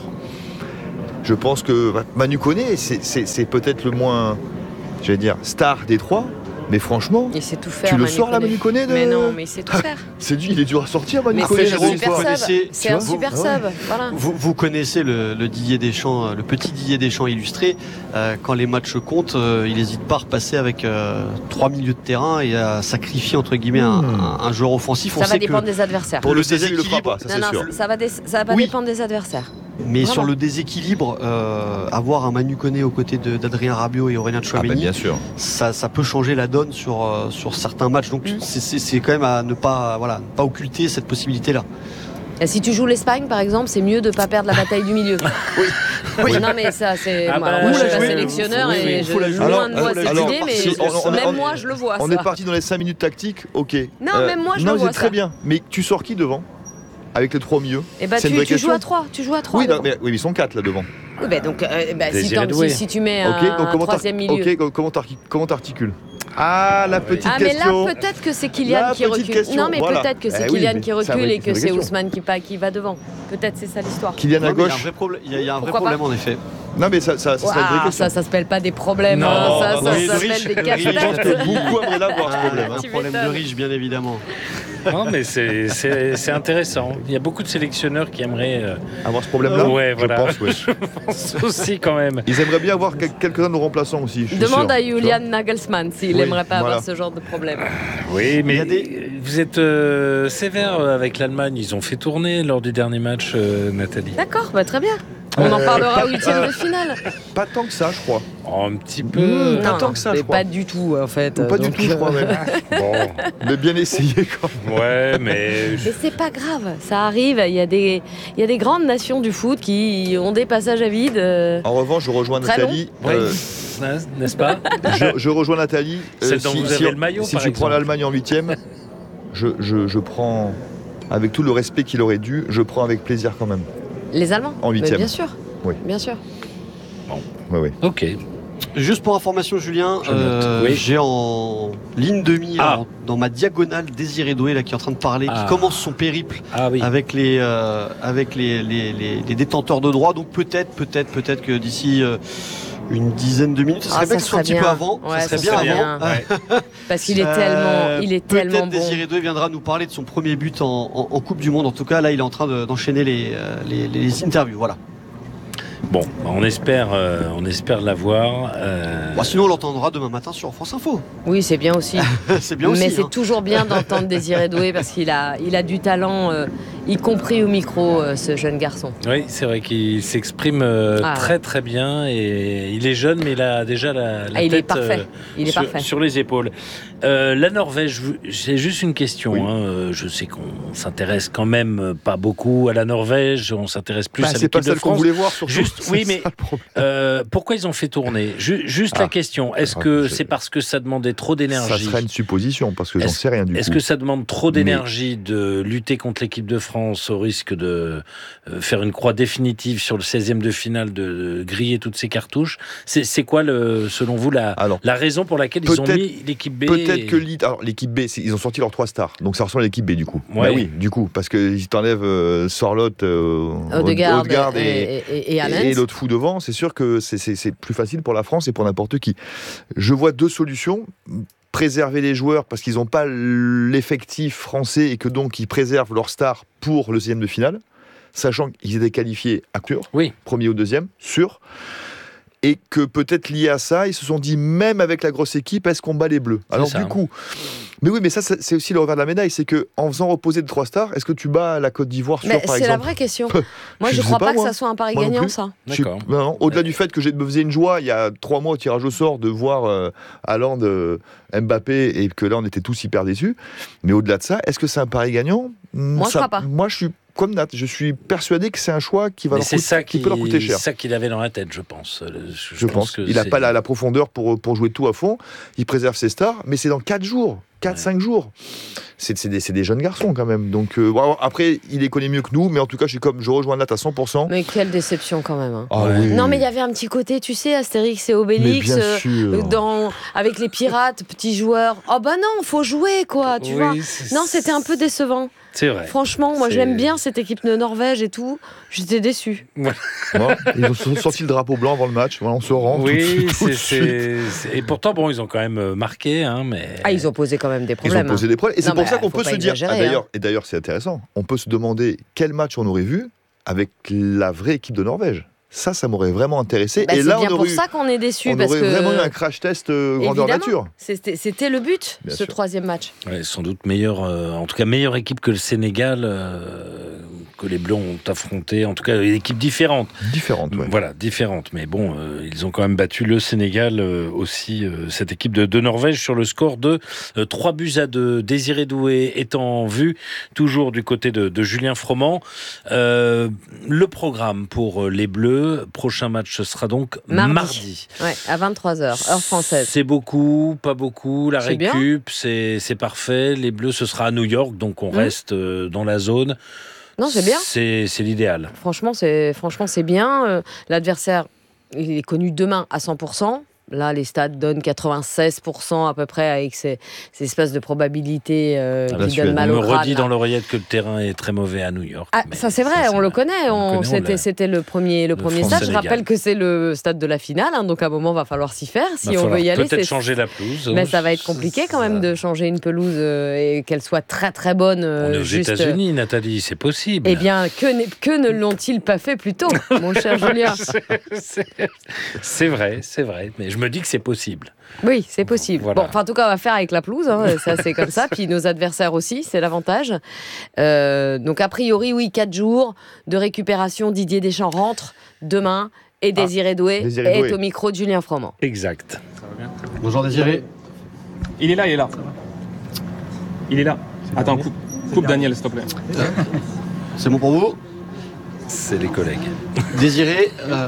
Je pense que bah, Manu Koné, c'est, c'est, c'est peut-être le moins, j'allais dire, star des trois. Mais franchement, il sait tout faire, tu le Manu sors là, Manu Koné de... Mais non, mais il sait tout faire. c'est du, il est dur à sortir, Manu mais Koné. C'est, Jérôme, super sub. Connaissez, c'est un super vous, sub. Ouais. Voilà. Vous, vous connaissez le, le Didier Deschamps, le petit Didier Deschamps illustré. Euh, quand les matchs comptent, euh, il n'hésite pas à repasser avec euh, trois milieux de terrain et à sacrifier entre guillemets un, un, un joueur offensif. Ça On va sait dépendre que des adversaires. Pour le déséquilibre, ça, non, non, ça va, dé- ça va oui. dépendre des adversaires. Mais Vraiment. Sur le déséquilibre, euh, avoir un Manu Koné aux côtés de, d'Adrien Rabiot et Aurélien Tchouaméni, ah ben bien sûr. Ça, ça peut changer la donne sur, euh, sur certains matchs. Donc mmh. c'est, c'est, c'est quand même à ne pas, voilà, ne pas occulter cette possibilité-là. Et si tu joues l'Espagne, par exemple, c'est mieux de ne pas perdre la bataille du milieu. oui. oui. Non, mais ça, c'est. Ah bah, moi, moi je suis pas sélectionneur oui, oui, et je loin de voir cette alors, idée, mais si, je, on, on, même on, moi, je le vois. On ça. est parti dans les cinq minutes tactiques, ok. Non, euh, même moi, je non, le vois. Non, c'est très bien. Mais tu sors qui devant ? Avec les trois au milieu. Et bah, tu, tu joues à trois. Tu joues à trois. Oui, non, mais, oui, ils sont quatre là devant. Oui, bah, donc, euh, bah, si, si, si tu mets okay, un, un troisième milieu. Ok, comment, comment t'articules ? Ah, la petite ah, mais question. là, peut-être que c'est Kylian qui recule. Question. Non, mais voilà. peut-être que c'est eh Kylian oui, qui recule et que c'est Ousmane qui, qui va devant. Peut-être c'est ça l'histoire. Kylian à gauche. Il y a un vrai problème, il y a un vrai problème en effet. Non, mais ça, ça, ça serait une vraie question. Ça, ça s'appelle pas des problèmes. Non, hein. Ça, non, ça, oui, ça s'appelle riche, des casse-têtes. Je pense que beaucoup aimeraient l'avoir ce problème. Un problème de riche, bien évidemment. Non, mais c'est, c'est, c'est intéressant. Il y a beaucoup de sélectionneurs qui aimeraient euh... avoir ce problème-là. Ouais, voilà. Je pense, ouais. Je pense aussi quand même. Ils aimeraient bien avoir quelques-uns de nos remplaçants aussi. Demande sûr, à Julian Nagelsmann s'il n'aimerait oui, pas voilà. avoir ce genre de problème. Oui, mais des... vous êtes euh, sévère avec l'Allemagne. Ils ont fait tourner lors du dernier match, euh, Nathalie. D'accord, bah, très bien. On en parlera au huitième euh, de finale. Pas tant que ça, je crois. Oh, un petit peu. Mmh, pas non, tant que ça, je crois. Pas du tout, en fait. Ou pas donc... du tout, je crois. Même. Bon, mais bien essayé quand même. Ouais, mais. Mais c'est pas grave, ça arrive. Il y a des, il y a des grandes nations du foot qui ont des passages à vide. Euh... En revanche, je rejoins Nathalie. Euh... Oui. N'est-ce pas? je, je rejoins Nathalie. Celle euh, dont si, vous si, avez le maillot, si par tu exemple. prends l'Allemagne en huitième, je, je, je prends, avec tout le respect qu'il aurait dû, je prends avec plaisir quand même. Les Allemands? En huitième. Bien sûr. Oui. Bien sûr. Bon. Oui, oui. Ok. Juste pour information, Julien, euh, oui. j'ai en ligne de mire, ah. dans ma diagonale, Désiré Doué là, qui est en train de parler, ah. qui commence son périple ah, oui. avec, les, euh, avec les, les, les, les détenteurs de droit. Donc peut-être, peut-être, peut-être que d'ici euh, une dizaine de minutes, ça serait ah, bien que ce soit un petit peu avant. Ouais, ça serait ça bien, bien avant. Ouais. Parce qu'il est tellement, il est tellement bon. Peut-être Désiré Doué viendra nous parler de son premier but en, en, en Coupe du Monde. En tout cas, là, il est en train de, d'enchaîner les, les, les interviews. Voilà. Bon, on espère, euh, on espère l'avoir. Euh... Bon, sinon, on l'entendra demain matin sur France Info. Oui, c'est bien aussi. c'est bien aussi. Mais hein. c'est toujours bien d'entendre Désiré Doué parce qu'il a, il a du talent, euh, y compris au micro, euh, ce jeune garçon. Oui, c'est vrai qu'il s'exprime euh, ah, très ouais. très bien et il est jeune, mais il a déjà la, la ah, il tête est parfait. Euh, il est sur, parfait. sur les épaules. Euh, la Norvège, j'ai juste une question. Oui. Hein. Je sais qu'on s'intéresse quand même pas beaucoup à la Norvège. On s'intéresse plus bah, à l'équipe l'équipe de France. C'est pas celle qu'on voulait voir surtout. Juste, oui, mais euh, pourquoi ils ont fait tourner? Juste ah. la question. Est-ce que je... c'est parce que ça demandait trop d'énergie? Ça serait une supposition parce que j'en sais rien du est-ce coup. Est-ce que ça demande trop d'énergie mais... de lutter contre l'équipe de France au risque de faire une croix définitive sur le seizième de finale, de, de griller toutes ces cartouches? C'est, c'est quoi, le, selon vous, la, Alors, la raison pour laquelle ils ont mis l'équipe B? Peut-être et... que Alors, l'équipe B, ils ont sorti leurs trois stars, donc ça ressemble à l'équipe B du coup. Ouais. Bah oui, du coup, parce qu'ils t'enlèvent euh, Sorloth, euh, Odegaard, Odegaard et, et, et, et, et, et l'autre fou devant. C'est sûr que c'est, c'est, c'est plus facile pour la France et pour n'importe qui. Je vois deux solutions. Préserver les joueurs parce qu'ils n'ont pas l'effectif français et que donc ils préservent leurs stars pour le seizième de finale, sachant qu'ils étaient qualifiés à cure, oui. premier ou deuxième, sûr. Et que peut-être lié à ça, ils se sont dit, même avec la grosse équipe, est-ce qu'on bat les Bleus? Alors ça, du coup, mais oui, mais ça, c'est aussi le revers de la médaille, c'est qu'en faisant reposer de trois stars, est-ce que tu bats la Côte d'Ivoire sur, mais par exemple? C'est la vraie question. Moi, je ne crois pas, pas que ça soit un pari gagnant, ça. D'accord. Je, non, au-delà du fait que je me faisais une joie, il y a trois mois au tirage au sort, de voir euh, Haaland, euh, Mbappé, et que là, on était tous hyper déçus. Mais au-delà de ça, est-ce que c'est un pari gagnant? Moi, ça, je crois pas. Moi, je suis comme Nat, je suis persuadé que c'est un choix qui va leur c'est coûter, ça qui, qui peut leur coûter cher. C'est ça qu'il avait dans la tête, je pense. Je, je pense. pense. Il n'a pas la, la profondeur pour, pour jouer tout à fond. Il préserve ses stars, mais c'est dans quatre jours, quatre cinq ouais. jours. C'est, c'est, des, c'est des jeunes garçons quand même. Donc euh, bon, après, il les connaît mieux que nous, mais en tout cas, je suis comme je rejoins Nat à cent pour cent. Mais quelle déception quand même. Hein. Ah, oui. Non, mais il y avait un petit côté, tu sais, Astérix et Obélix, euh, dans, avec les pirates, petits joueurs. Oh bah non, faut jouer quoi, tu oui, vois. Non, c'était un peu décevant. C'est vrai. Franchement, moi c'est... j'aime bien cette équipe de Norvège et tout. J'étais déçu. Ouais. Bon, ils ont sorti le drapeau blanc avant le match. Voilà, on se rend. Oui, tout de suite, c'est, tout de c'est, c'est... et pourtant bon, ils ont quand même marqué, hein, mais. Ah, ils ont posé quand même des problèmes. Ils ont posé des problèmes. Et non, c'est pour ça qu'on peut se dire. Ah, d'ailleurs, hein. Et d'ailleurs, c'est intéressant. On peut se demander quel match on aurait vu avec la vraie équipe de Norvège. Ça, ça m'aurait vraiment intéressé. Bah, et c'est là, bien on pour aurait eu, ça qu'on est déçus. On parce aurait que... vraiment eu un crash test euh, grandeur nature. C'était, c'était le but, bien ce sûr. troisième match. Ouais, sans doute meilleure, euh, en tout cas meilleure équipe que le Sénégal, euh, que les Bleus ont affronté. En tout cas, une équipe différente. Différente, ouais. Voilà, différente. Mais bon, euh, ils ont quand même battu le Sénégal euh, aussi, euh, cette équipe de, de Norvège, sur le score de euh, trois buts à deux. Désiré Doué est en vue, toujours du côté de, de Julien Froment. Euh, le programme pour les Bleus, prochain match, ce sera donc mardi. mardi. Ouais, à vingt-trois heures, heure française. C'est beaucoup, pas beaucoup. La c'est récup, c'est, c'est parfait. Les Bleus, ce sera à New York, donc on mmh. reste euh, dans la zone. Non, c'est bien. C'est, c'est l'idéal. Franchement, c'est, franchement, c'est bien. Euh, l'adversaire, il est connu demain à cent pour cent. Là, les stats donnent quatre-vingt-seize pour cent à peu près, avec ces, ces espèces de probabilités euh, ah, qui donnent mal au crâne. On me redit dans l'oreillette que le terrain est très mauvais à New York. Ah, ça c'est vrai, ça, on, le connaît, on, on connaît. C'était, on c'était le premier, le, le premier stade. Je rappelle que c'est le stade de la finale, hein, donc à un moment, il va falloir s'y faire. Si on veut y aller, peut-être c'est... changer la pelouse. Mais ça va être compliqué quand même de changer une pelouse euh, et qu'elle soit très très bonne. Euh, on est aux juste... États-Unis, Nathalie, c'est possible. Eh bien, que, que ne l'ont-ils pas fait plus tôt, mon cher Julien? c'est, c'est vrai, c'est vrai, mais je me dis que c'est possible. Oui, c'est possible. Voilà. Bon, enfin, en tout cas, on va faire avec la pelouse, hein, ça c'est comme ça. Puis nos adversaires aussi, c'est l'avantage. Euh, donc a priori, oui, quatre jours de récupération. Didier Deschamps rentre demain et Désiré ah, Doué Désiré est Doué. Au micro de Julien Froment. Exact. Ça va bien. Bonjour Désiré. Il est là, il est là. Il est là. C'est Attends, coupe, coupe Daniel, s'il te plaît. C'est bon pour vous? C'est les collègues. Désiré. Euh...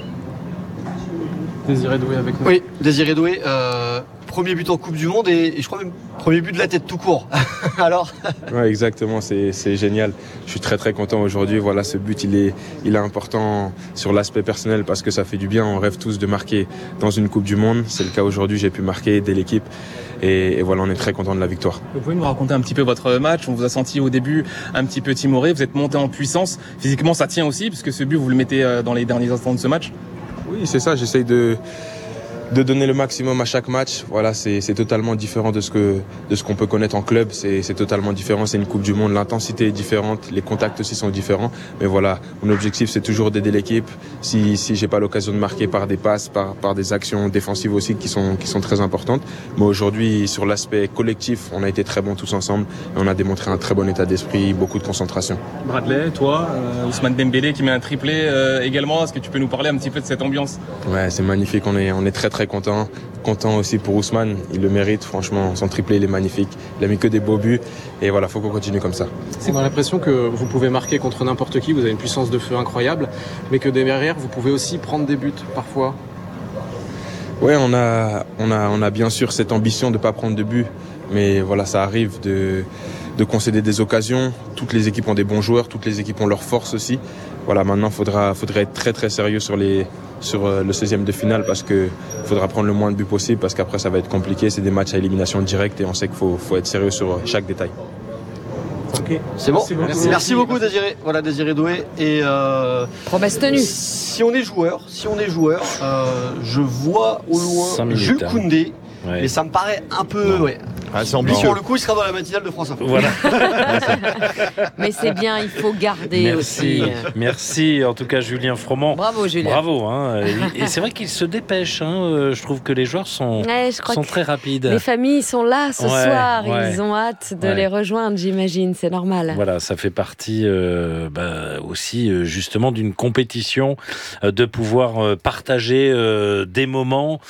Désiré Doué avec nous. Oui, Désiré Doué, euh, premier but en Coupe du Monde et, et je crois même premier but de la tête tout court. Alors ouais, exactement, c'est, c'est génial. Je suis très très content aujourd'hui. Voilà, ce but, il est, il est important sur l'aspect personnel parce que ça fait du bien. On rêve tous de marquer dans une Coupe du Monde. C'est le cas aujourd'hui, j'ai pu marquer dès l'équipe. Et, et voilà, on est très content de la victoire. Vous pouvez nous raconter un petit peu votre match? On vous a senti au début un petit peu timoré. Vous êtes monté en puissance. Physiquement, ça tient aussi parce que ce but, vous le mettez dans les derniers instants de ce match. Oui, c'est ça, j'essaye de, de donner le maximum à chaque match. Voilà, c'est, c'est totalement différent de ce, que, de ce qu'on peut connaître en club. C'est, c'est totalement différent, c'est une Coupe du Monde. L'intensité est différente, les contacts aussi sont différents. Mais voilà, mon objectif, c'est toujours d'aider l'équipe. Si, si j'ai pas l'occasion de marquer par des passes, par, par des actions défensives aussi qui sont, qui sont très importantes. Mais aujourd'hui, sur l'aspect collectif, on a été très bons tous ensemble. Et on a démontré un très bon état d'esprit, beaucoup de concentration. Bradley, toi, euh, Ousmane Dembélé qui met un triplé euh, également. Est-ce que tu peux nous parler un petit peu de cette ambiance? Ouais, c'est magnifique. On est, on est très très content. Content aussi pour Ousmane. Il le mérite. Franchement, son triplé, il est magnifique. Il a mis que des beaux buts. Et voilà, faut qu'on continue comme ça. On a l'impression que vous pouvez marquer contre n'importe qui. Vous avez une puissance de feu incroyable. Mais que derrière, vous pouvez aussi prendre des buts parfois. Ouais, on a, on a, on a bien sûr cette ambition de ne pas prendre de buts. Mais voilà, ça arrive de, de concéder des occasions. Toutes les équipes ont des bons joueurs. Toutes les équipes ont leur force aussi. Voilà, maintenant, il faudra, faudra être très très sérieux sur, les, sur le seizième de finale parce qu'il faudra prendre le moins de buts possible parce qu'après, ça va être compliqué. C'est des matchs à élimination directe et on sait qu'il faut, faut être sérieux sur chaque détail. Okay. C'est bon. Merci beaucoup, Merci. Merci beaucoup Désiré. Voilà Désiré Doué et euh, promesse tenue. Si on est joueur, si on est joueur, euh, je vois au loin minutes, Jules hein. Koundé. Ouais. Mais ça me paraît un peu. Ouais. Ah, c'est ambitieux. Pour le coup, il sera dans la matinale de France Info. Voilà. Mais c'est bien, il faut garder Merci. aussi. Merci, en tout cas, Julien Froment. Bravo, Julien. Bravo. Hein. Et c'est vrai qu'il se dépêche. Hein. Je trouve que les joueurs sont, ouais, je crois sont que très rapides. Les familles sont là ce ouais, soir. Ouais. Ils ont hâte de ouais. les rejoindre, j'imagine. C'est normal. Voilà, ça fait partie euh, bah, aussi, euh, justement, d'une compétition, euh, de pouvoir euh, partager euh, des moments.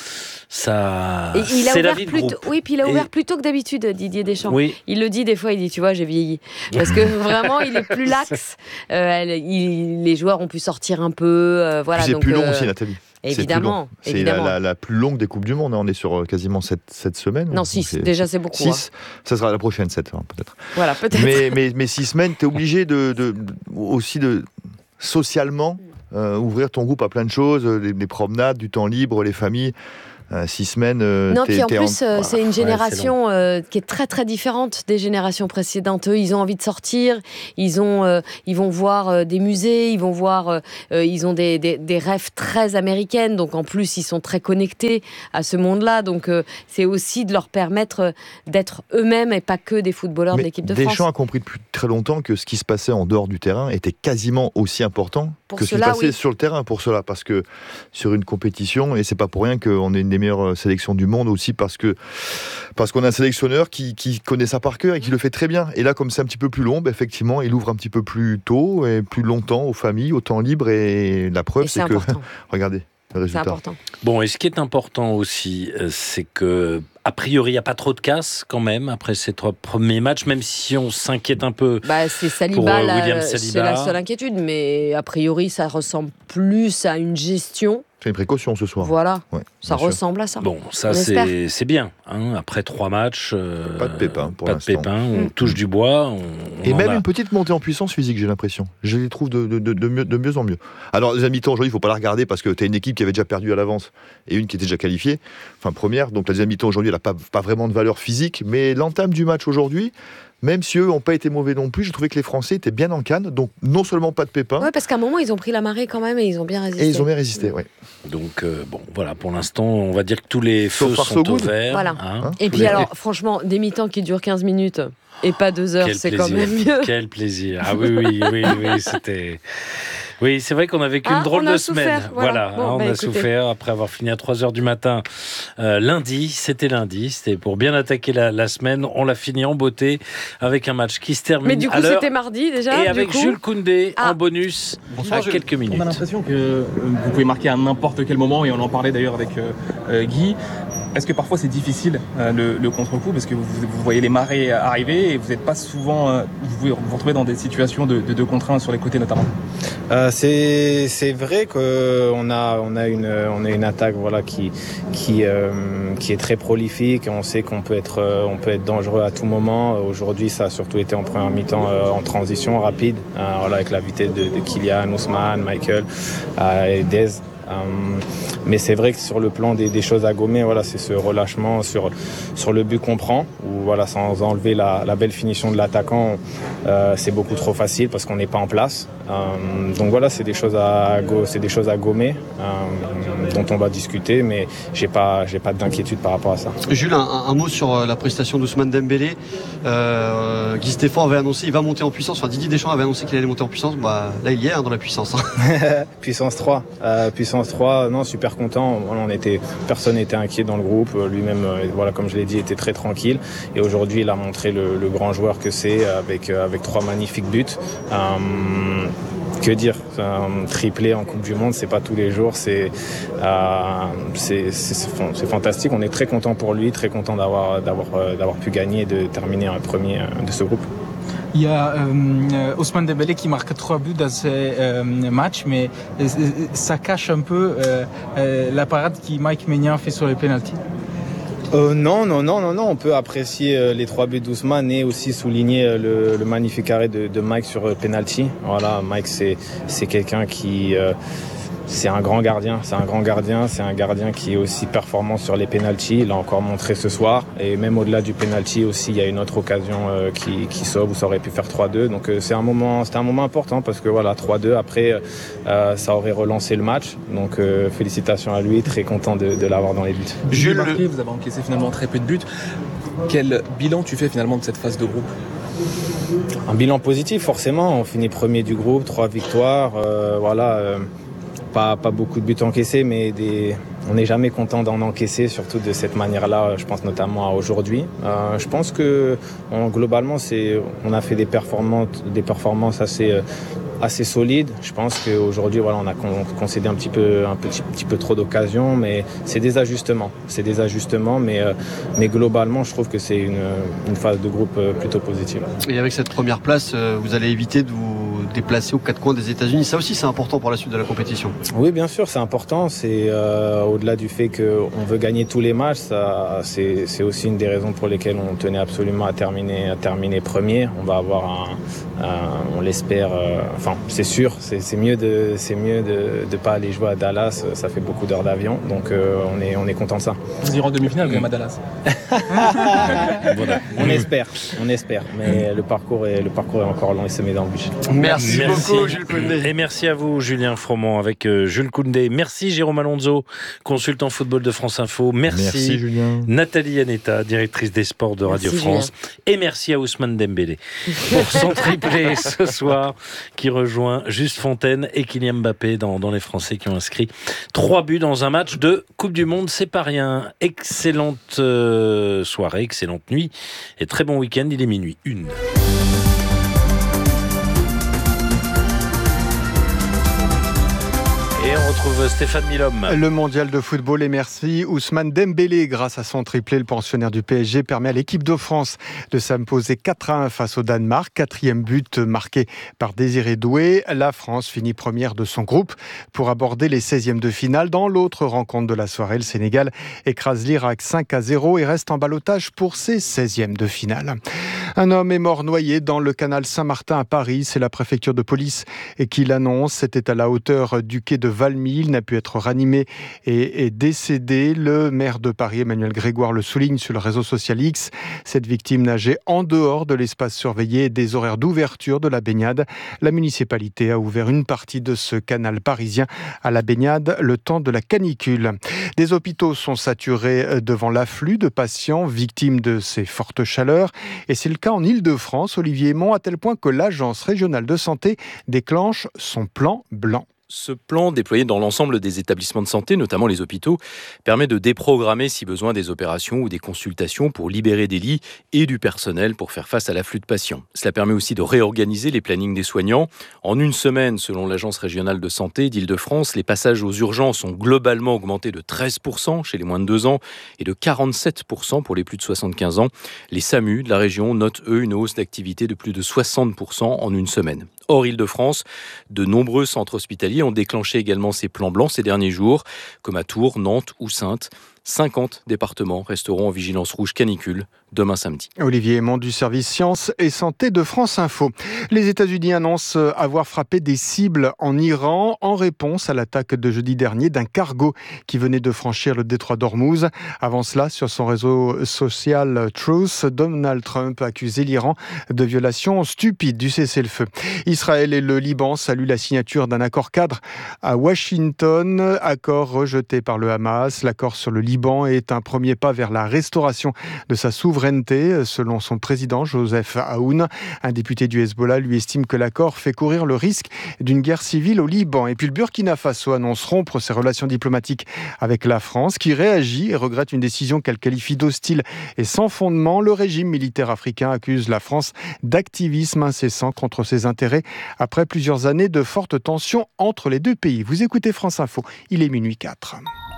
ça, et il a c'est ouvert la vie de plus groupe. tôt, oui, puis il a ouvert et... plus tôt que d'habitude, Didier Deschamps. Oui. Il le dit des fois, il dit, tu vois, j'ai vieilli. Parce que vraiment, il est plus lax. Euh, il, les joueurs ont pu sortir un peu. Euh, voilà, puis c'est donc, plus long euh, aussi, Nathalie. Évidemment. C'est, évidemment. c'est la, la, la plus longue des Coupes du Monde. On est sur quasiment sept semaines. Non, six. Déjà, c'est beaucoup. six. Hein. Ça sera la prochaine, sept, hein, peut-être. Voilà, peut-être. Mais, mais, mais six semaines, tu es obligé de, de, aussi de, socialement, euh, ouvrir ton groupe à plein de choses, les, les promenades, du temps libre, les familles. Euh, six semaines. Euh, non, puis en plus, en... euh, c'est une génération ouais, c'est euh, qui est très très différente des générations précédentes. Eux, ils ont envie de sortir, ils ont, euh, ils vont voir euh, des musées, ils vont voir, euh, ils ont des, des, des rêves très américaines. Donc en plus, ils sont très connectés à ce monde-là. Donc euh, c'est aussi de leur permettre d'être eux-mêmes et pas que des footballeurs Mais de l'équipe de Deschamps France. Deschamps a compris depuis très longtemps que ce qui se passait en dehors du terrain était quasiment aussi important pour que cela, ce qui se passait oui. sur le terrain pour cela, parce que sur une compétition, et c'est pas pour rien qu'on est une des meilleures sélections du monde aussi, parce que parce qu'on a un sélectionneur qui, qui connaît ça par cœur et qui le fait très bien. Et là, comme c'est un petit peu plus long, bah, effectivement, il ouvre un petit peu plus tôt et plus longtemps aux familles, au temps libre, et la preuve, et c'est, c'est que regardez. C'est important. Bon, et ce qui est important aussi, c'est que a priori, il n'y a pas trop de casse quand même après ces trois premiers matchs, même si on s'inquiète un peu. Bah, c'est Saliba, pour, euh, la, William c'est Saliba. la seule inquiétude, mais a priori, ça ressemble plus à une gestion. C'est une précaution ce soir. Voilà, ouais, ça ressemble à ça. Bon, ça c'est, c'est bien. Hein. Après trois matchs, euh, pas de pépins pour pas l'instant. de pépins, on mmh. touche du bois. On, on Et même a... une petite montée en puissance physique, j'ai l'impression. Je les trouve de, de, de, de, mieux, de mieux en mieux. Alors, les mi-temps aujourd'hui, il ne faut pas la regarder parce que tu as une équipe qui avait déjà perdu à l'avance et une qui était déjà qualifiée, enfin première. Donc la deuxième mi-temps aujourd'hui, elle n'a pas, pas vraiment de valeur physique. Mais l'entame du match aujourd'hui, même si eux n'ont pas été mauvais non plus, j'ai trouvé que les Français étaient bien en canne. Donc non seulement pas de pépins. Oui, parce qu'à un moment, ils ont pris la marée quand même et ils ont bien résisté. Et ils ont bien résisté, oui. Donc euh, bon, voilà, pour l'instant, on va dire que tous les feux Sauf sont au vert. Voilà. Hein, hein et puis les... alors, franchement, des mi-temps qui durent quinze minutes et pas deux heures, Quel c'est plaisir. quand même mieux. Quel plaisir. Ah oui, oui, oui, oui, c'était... Oui, c'est vrai qu'on a vécu ah, une drôle de semaine. Souffert, voilà, voilà bon, hein, on bah, a écoutez. souffert après avoir fini à trois heures du matin euh, lundi. C'était lundi, c'était pour bien attaquer la, la semaine. On l'a fini en beauté avec un match qui se termine Mais du coup, à l'heure. c'était mardi déjà. Et du avec coup... Jules Koundé ah. en bonus Bonsoir, à je... quelques minutes. On a l'impression que vous pouvez marquer à n'importe quel moment, et on en parlait d'ailleurs avec euh, Guy. Est-ce que parfois c'est difficile euh, le, le contre-coup, parce que vous, vous voyez les marées arriver et vous n'êtes pas souvent, euh, vous pouvez vous retrouver dans des situations de, de, de contre un sur les côtés notamment. Euh, c'est, c'est vrai qu'on a, on a une, on a une attaque voilà qui, qui, euh, qui est très prolifique. On sait qu'on peut être, euh, on peut être dangereux à tout moment. Aujourd'hui, ça a surtout été en première mi-temps euh, en transition rapide, euh, voilà, avec la vitesse de, de Kylian, Ousmane, Michael euh, et Dez. Um, mais c'est vrai que sur le plan des, des choses à gommer, voilà, c'est ce relâchement sur, sur le but qu'on prend, où voilà, sans enlever la, la belle finition de l'attaquant, euh, c'est beaucoup trop facile parce qu'on n'est pas en place. Um, donc voilà, c'est des choses à, c'est des choses à gommer, um, dont on va discuter, mais j'ai pas, j'ai pas d'inquiétude par rapport à ça. Jules, un, un mot sur la prestation d'Ousmane Dembélé. Euh, Guy Stéphane avait annoncé qu'il va monter en puissance. Enfin, Didier Deschamps avait annoncé qu'il allait monter en puissance. Bah, là, il y est hein, dans la puissance. Hein. puissance trois. Euh, puissance trois, non, super content. Voilà, on était, personne n'était inquiet dans le groupe. Lui-même, euh, voilà, comme je l'ai dit, était très tranquille. Et aujourd'hui, il a montré le, le grand joueur que c'est, avec, euh, avec trois magnifiques buts. Euh, que dire, un triplé en Coupe du Monde, c'est pas tous les jours. C'est, euh, c'est, c'est, c'est fantastique. On est très content pour lui, très content d'avoir, d'avoir, d'avoir pu gagner et de terminer un premier de ce groupe. Il y a euh, Ousmane Dembélé qui marque trois buts dans ce euh, match, mais euh, ça cache un peu euh, euh, la parade que Mike Maignan fait sur les pénaltys. Euh, non, non, non, non, non. On peut apprécier euh, les trois buts d'Ousmane et aussi souligner euh, le, le magnifique arrêt de, de Mike sur euh, penalty. Voilà, Mike, c'est, c'est quelqu'un qui... Euh, C'est un grand gardien, c'est un grand gardien, c'est un gardien qui est aussi performant sur les pénaltys. Il l'a encore montré ce soir. Et même au-delà du pénalty aussi, il y a une autre occasion euh, qui, qui sauve où ça aurait pu faire trois deux. Donc euh, c'est un moment, c'était un moment important parce que voilà, trois deux après, euh, ça aurait relancé le match. Donc euh, félicitations à lui, très content de, de l'avoir dans les buts. Jules, marqué, vous avez encaissé finalement très peu de buts. Quel bilan tu fais finalement de cette phase de groupe ? Un bilan positif, forcément. On finit premier du groupe, trois victoires, euh, voilà. Euh, Pas, pas beaucoup de buts encaissés, mais des... on n'est jamais content d'en encaisser, surtout de cette manière-là. Je pense notamment à aujourd'hui. Euh, je pense que on, globalement, c'est, on a fait des performances, des performances assez, assez solide. Je pense qu'aujourd'hui, voilà, on a concédé un petit peu, un petit, petit peu trop d'occasions, mais c'est des ajustements. C'est des ajustements, mais, euh, mais globalement, je trouve que c'est une, une phase de groupe plutôt positive. Et avec cette première place, vous allez éviter de vous déplacer aux quatre coins des États-Unis. Ça aussi, c'est important pour la suite de la compétition. Oui, bien sûr, c'est important. C'est euh, au-delà du fait qu'on veut gagner tous les matchs, ça, c'est, c'est aussi une des raisons pour lesquelles on tenait absolument à terminer, à terminer premier. On va avoir un, un on l'espère. Euh, enfin, c'est sûr, c'est, c'est mieux de, c'est mieux de ne pas aller jouer à Dallas. Ça fait beaucoup d'heures d'avion, donc euh, on est, on est content de ça. Vous irez en demi-finale quand même à Dallas. Voilà. On espère, on espère, mais le parcours est, le parcours est encore long et semé d'embûches. Merci, merci beaucoup, Jules Koundé. Et merci à vous, Julien Froment, avec euh, Jules Koundé. Merci, Jérôme Alonso, consultant football de France Info. Merci, merci Julien. Nathalie Yanetta, directrice des sports de Radio merci, France. Julien. Et merci à Ousmane Dembélé pour son triplé ce soir, qui rejoint Juste Fontaine et Kylian Mbappé dans, dans les Français qui ont inscrit trois buts dans un match de Coupe du Monde. C'est pas rien. Excellente euh, soirée, excellente nuit et très bon week-end. Il est minuit une. Et on retrouve Stéphane Milhomme. Le mondial de football, et merci Ousmane Dembélé. Grâce à son triplé, le pensionnaire du P S G permet à l'équipe de France de s'imposer quatre à un face au Danemark. Quatrième but marqué par Désiré Doué. La France finit première de son groupe pour aborder les seizièmes de finale. Dans l'autre rencontre de la soirée, le Sénégal écrase l'Irak cinq à zéro et reste en ballottage pour ses seizièmes de finale. Un homme est mort noyé dans le canal Saint-Martin à Paris. C'est la préfecture de police qui l'annonce. C'était à la hauteur du quai de Valmy. Il n'a pu être ranimé et est décédé. Le maire de Paris, Emmanuel Grégoire, le souligne sur le réseau social X. Cette victime nageait en dehors de l'espace surveillé et des horaires d'ouverture de la baignade. La municipalité a ouvert une partie de ce canal parisien à la baignade le temps de la canicule. Des hôpitaux sont saturés devant l'afflux de patients victimes de ces fortes chaleurs. Et c'est le cas en Île-de-France, Olivier Aymon, à tel point que l'Agence régionale de santé déclenche son plan blanc. Ce plan, déployé dans l'ensemble des établissements de santé, notamment les hôpitaux, permet de déprogrammer si besoin des opérations ou des consultations pour libérer des lits et du personnel pour faire face à l'afflux de patients. Cela permet aussi de réorganiser les plannings des soignants. En une semaine, selon l'Agence régionale de santé d'Île-de-France, les passages aux urgences ont globalement augmenté de treize pour cent chez les moins de deux ans et de quarante-sept pour cent pour les plus de soixante-quinze ans. Les SAMU de la région notent, eux, une hausse d'activité de plus de soixante pour cent en une semaine. Hors Île-de-France, de nombreux centres hospitaliers ont déclenché également ces plans blancs ces derniers jours, comme à Tours, Nantes ou Saintes. cinquante départements resteront en vigilance rouge canicule demain samedi. Olivier Aymon du service Sciences et Santé de France Info. Les États-Unis annoncent avoir frappé des cibles en Iran en réponse à l'attaque de jeudi dernier d'un cargo qui venait de franchir le détroit d'Ormuz. Avant cela, sur son réseau social Truth, Donald Trump a accusé l'Iran de violation stupide du cessez-le-feu. Israël et le Liban saluent la signature d'un accord cadre à Washington, accord rejeté par le Hamas. L'accord sur le Liban est un premier pas vers la restauration de sa souveraineté, selon son président Joseph Aoun. Un député du Hezbollah lui estime que l'accord fait courir le risque d'une guerre civile au Liban. Et puis le Burkina Faso annonce rompre ses relations diplomatiques avec la France, qui réagit et regrette une décision qu'elle qualifie d'hostile et sans fondement. Le régime militaire africain accuse la France d'activisme incessant contre ses intérêts après plusieurs années de fortes tensions entre les deux pays. Vous écoutez France Info, il est minuit quatre.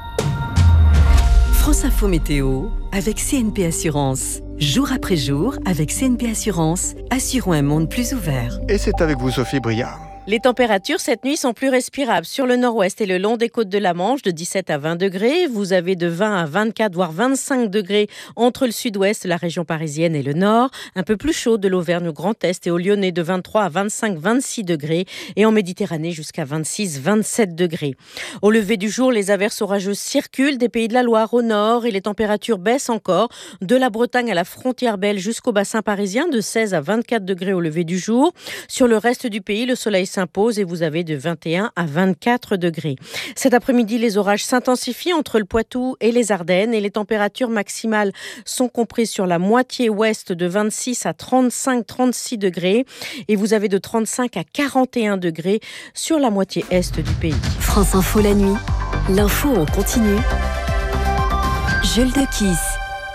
France Info Météo avec C N P Assurance. Jour après jour, avec C N P Assurance, assurons un monde plus ouvert. Et c'est avec vous, Sophie Briard. Les températures cette nuit sont plus respirables. Sur le nord-ouest et le long des côtes de la Manche, de dix-sept à vingt degrés. Vous avez de vingt à vingt-quatre, voire vingt-cinq degrés entre le sud-ouest, la région parisienne et le nord. Un peu plus chaud de l'Auvergne au Grand Est et au Lyonnais de vingt-trois à vingt-cinq, vingt-six degrés. Et en Méditerranée jusqu'à vingt-six, vingt-sept degrés. Au lever du jour, les averses orageuses circulent des Pays de la Loire au nord et les températures baissent encore. De la Bretagne à la frontière belge jusqu'au bassin parisien, de seize à vingt-quatre degrés au lever du jour. Sur le reste du pays, le soleil s'impose et vous avez de vingt et un à vingt-quatre degrés. Cet après-midi, les orages s'intensifient entre le Poitou et les Ardennes et les températures maximales sont comprises sur la moitié ouest de vingt-six à trente-cinq, trente-six degrés et vous avez de trente-cinq à quarante et un degrés sur la moitié est du pays. France Info la nuit, l'info en continu. Jules de Kiss.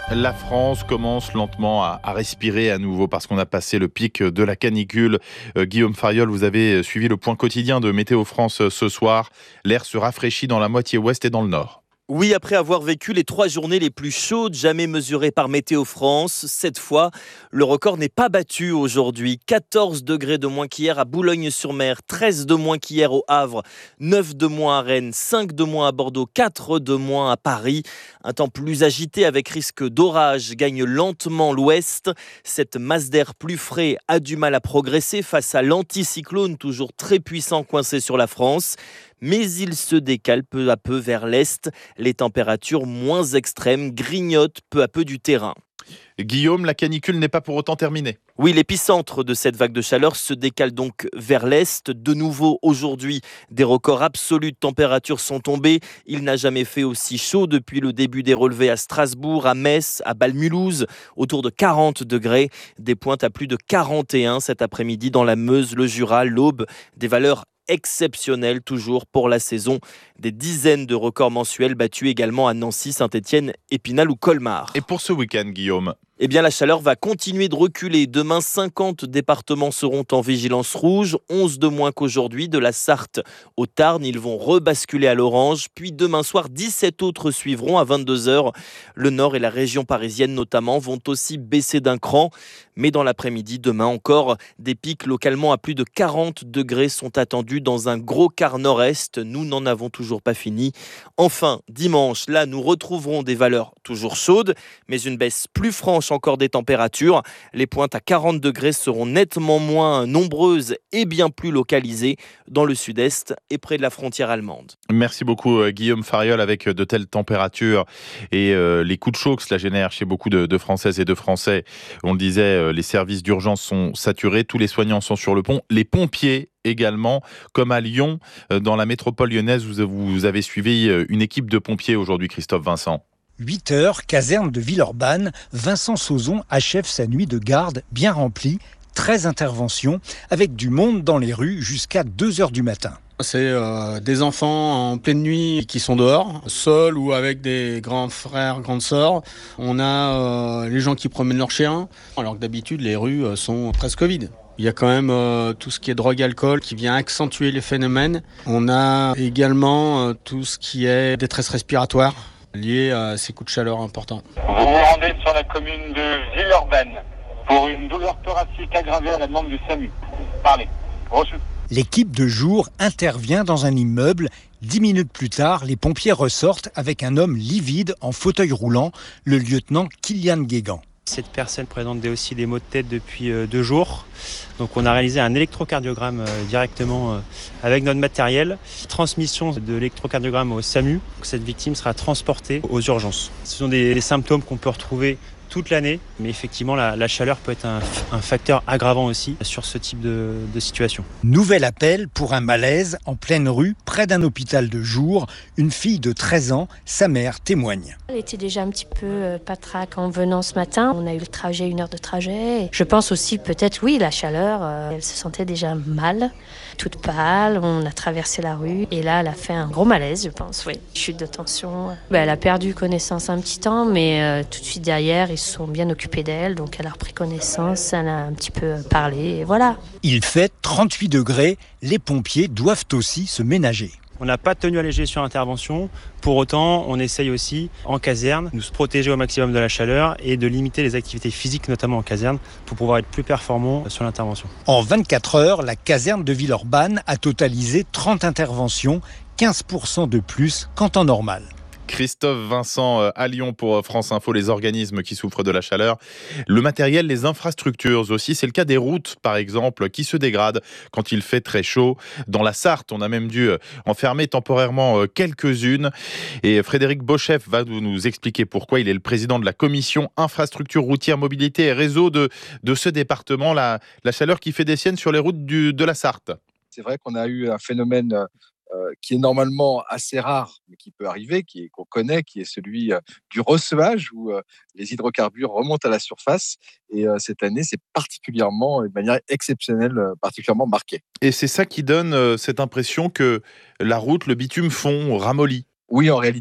La France commence lentement à, à respirer à nouveau parce qu'on a passé le pic de la canicule. Euh, Guillaume Fariol, vous avez suivi le point quotidien de Météo France ce soir. L'air se rafraîchit dans la moitié ouest et dans le nord. Oui, après avoir vécu les trois journées les plus chaudes jamais mesurées par Météo France, cette fois, le record n'est pas battu aujourd'hui. quatorze degrés de moins qu'hier à Boulogne-sur-Mer, treize de moins qu'hier au Havre, neuf de moins à Rennes, cinq de moins à Bordeaux, quatre de moins à Paris. Un temps plus agité avec risque d'orage gagne lentement l'ouest. Cette masse d'air plus frais a du mal à progresser face à l'anticyclone toujours très puissant coincé sur la France. Mais il se décale peu à peu vers l'est. Les températures moins extrêmes grignotent peu à peu du terrain. Guillaume, la canicule n'est pas pour autant terminée. Oui, l'épicentre de cette vague de chaleur se décale donc vers l'est. De nouveau, aujourd'hui, des records absolus de température sont tombés. Il n'a jamais fait aussi chaud depuis le début des relevés à Strasbourg, à Metz, à Bâle-Mulhouse, autour de quarante degrés. Des pointes à plus de quarante et un cet après-midi dans la Meuse, le Jura, l'Aube. Des valeurs exceptionnel toujours pour la saison. Des dizaines de records mensuels battus également à Nancy, Saint-Étienne, Épinal ou Colmar. Et pour ce week-end, Guillaume ? Eh bien, la chaleur va continuer de reculer. Demain, cinquante départements seront en vigilance rouge, onze de moins qu'aujourd'hui. De la Sarthe au Tarn, ils vont rebasculer à l'orange. Puis demain soir, dix-sept autres suivront à vingt-deux heures. Le Nord et la région parisienne notamment vont aussi baisser d'un cran. Mais dans l'après-midi, demain encore, des pics localement à plus de quarante degrés sont attendus dans un gros quart nord-est. Nous n'en avons toujours pas fini. Enfin, dimanche, là, nous retrouverons des valeurs toujours chaudes, mais une baisse plus franche encore des températures. Les pointes à quarante degrés seront nettement moins nombreuses et bien plus localisées dans le sud-est et près de la frontière allemande. Merci beaucoup Guillaume Fariol. Avec de telles températures et euh, les coups de chaud que cela génère chez beaucoup de, de Françaises et de Français, on le disait, euh, les services d'urgence sont saturés, tous les soignants sont sur le pont, les pompiers également, comme à Lyon, euh, dans la métropole lyonnaise, vous, vous avez suivi une équipe de pompiers aujourd'hui, Christophe Vincent. huit heures, caserne de Villeurbanne, Vincent Sauzon achève sa nuit de garde bien remplie, treize interventions, avec du monde dans les rues jusqu'à deux heures du matin. C'est euh, des enfants en pleine nuit qui sont dehors, seuls ou avec des grands frères, grandes sœurs. On a euh, les gens qui promènent leurs chiens, alors que d'habitude les rues sont presque vides. Il y a quand même euh, tout ce qui est drogue, alcool qui vient accentuer les phénomènes. On a également euh, tout ce qui est détresse respiratoire lié à ces coups de chaleur importants. Vous vous rendez sur la commune de Villeurbanne pour une douleur thoracique aggravée à la demande du SAMU. Parlez. Reçu. L'équipe de jour intervient dans un immeuble. Dix minutes plus tard, les pompiers ressortent avec un homme livide en fauteuil roulant, le lieutenant Kylian Guégan. Cette personne présente aussi des maux de tête depuis deux jours. Donc on a réalisé un électrocardiogramme directement avec notre matériel. Transmission de l'électrocardiogramme au SAMU. Donc cette victime sera transportée aux urgences. Ce sont des, des symptômes qu'on peut retrouver toute l'année, mais effectivement la, la chaleur peut être un, un facteur aggravant aussi sur ce type de, de situation. Nouvel appel pour un malaise en pleine rue, près d'un hôpital de jour. Une fille de treize ans, sa mère témoigne. Elle était déjà un petit peu euh, patraque en venant ce matin. On a eu le trajet, une heure de trajet. Je pense aussi peut-être, oui, la chaleur. Euh, elle se sentait déjà mal, toute pâle. On a traversé la rue et là, elle a fait un gros malaise, je pense, oui. Chute de tension. Ben, elle a perdu connaissance un petit temps, mais euh, tout de suite derrière, ils se sont bien occupés d'elle. Donc elle a repris connaissance, elle a un petit peu parlé et voilà. Il fait trente-huit degrés. Les pompiers doivent aussi se ménager. On n'a pas de tenue allégée sur intervention. Pour autant, on essaye aussi, en caserne, de se protéger au maximum de la chaleur et de limiter les activités physiques, notamment en caserne, pour pouvoir être plus performant sur l'intervention. En vingt-quatre heures, la caserne de Villeurbanne a totalisé trente interventions, quinze pour cent de plus qu'en temps normal. Christophe Vincent à Lyon pour France Info, les organismes qui souffrent de la chaleur. Le matériel, les infrastructures aussi, c'est le cas des routes par exemple qui se dégradent quand il fait très chaud. Dans la Sarthe, on a même dû en fermer temporairement quelques-unes. Et Frédéric Beauchef va nous expliquer pourquoi. Il est le président de la commission infrastructure routière, mobilité et réseau de, de ce département. La, la chaleur qui fait des siennes sur les routes du, de la Sarthe. C'est vrai qu'on a eu un phénomène Euh, qui est normalement assez rare, mais qui peut arriver, qui est, qu'on connaît, qui est celui euh, du recevage, où euh, les hydrocarbures remontent à la surface. Et euh, cette année, c'est particulièrement, de manière exceptionnelle, euh, particulièrement marqué. Et c'est ça qui donne euh, cette impression que la route, le bitume fond, ramollit. Oui, en réalité, le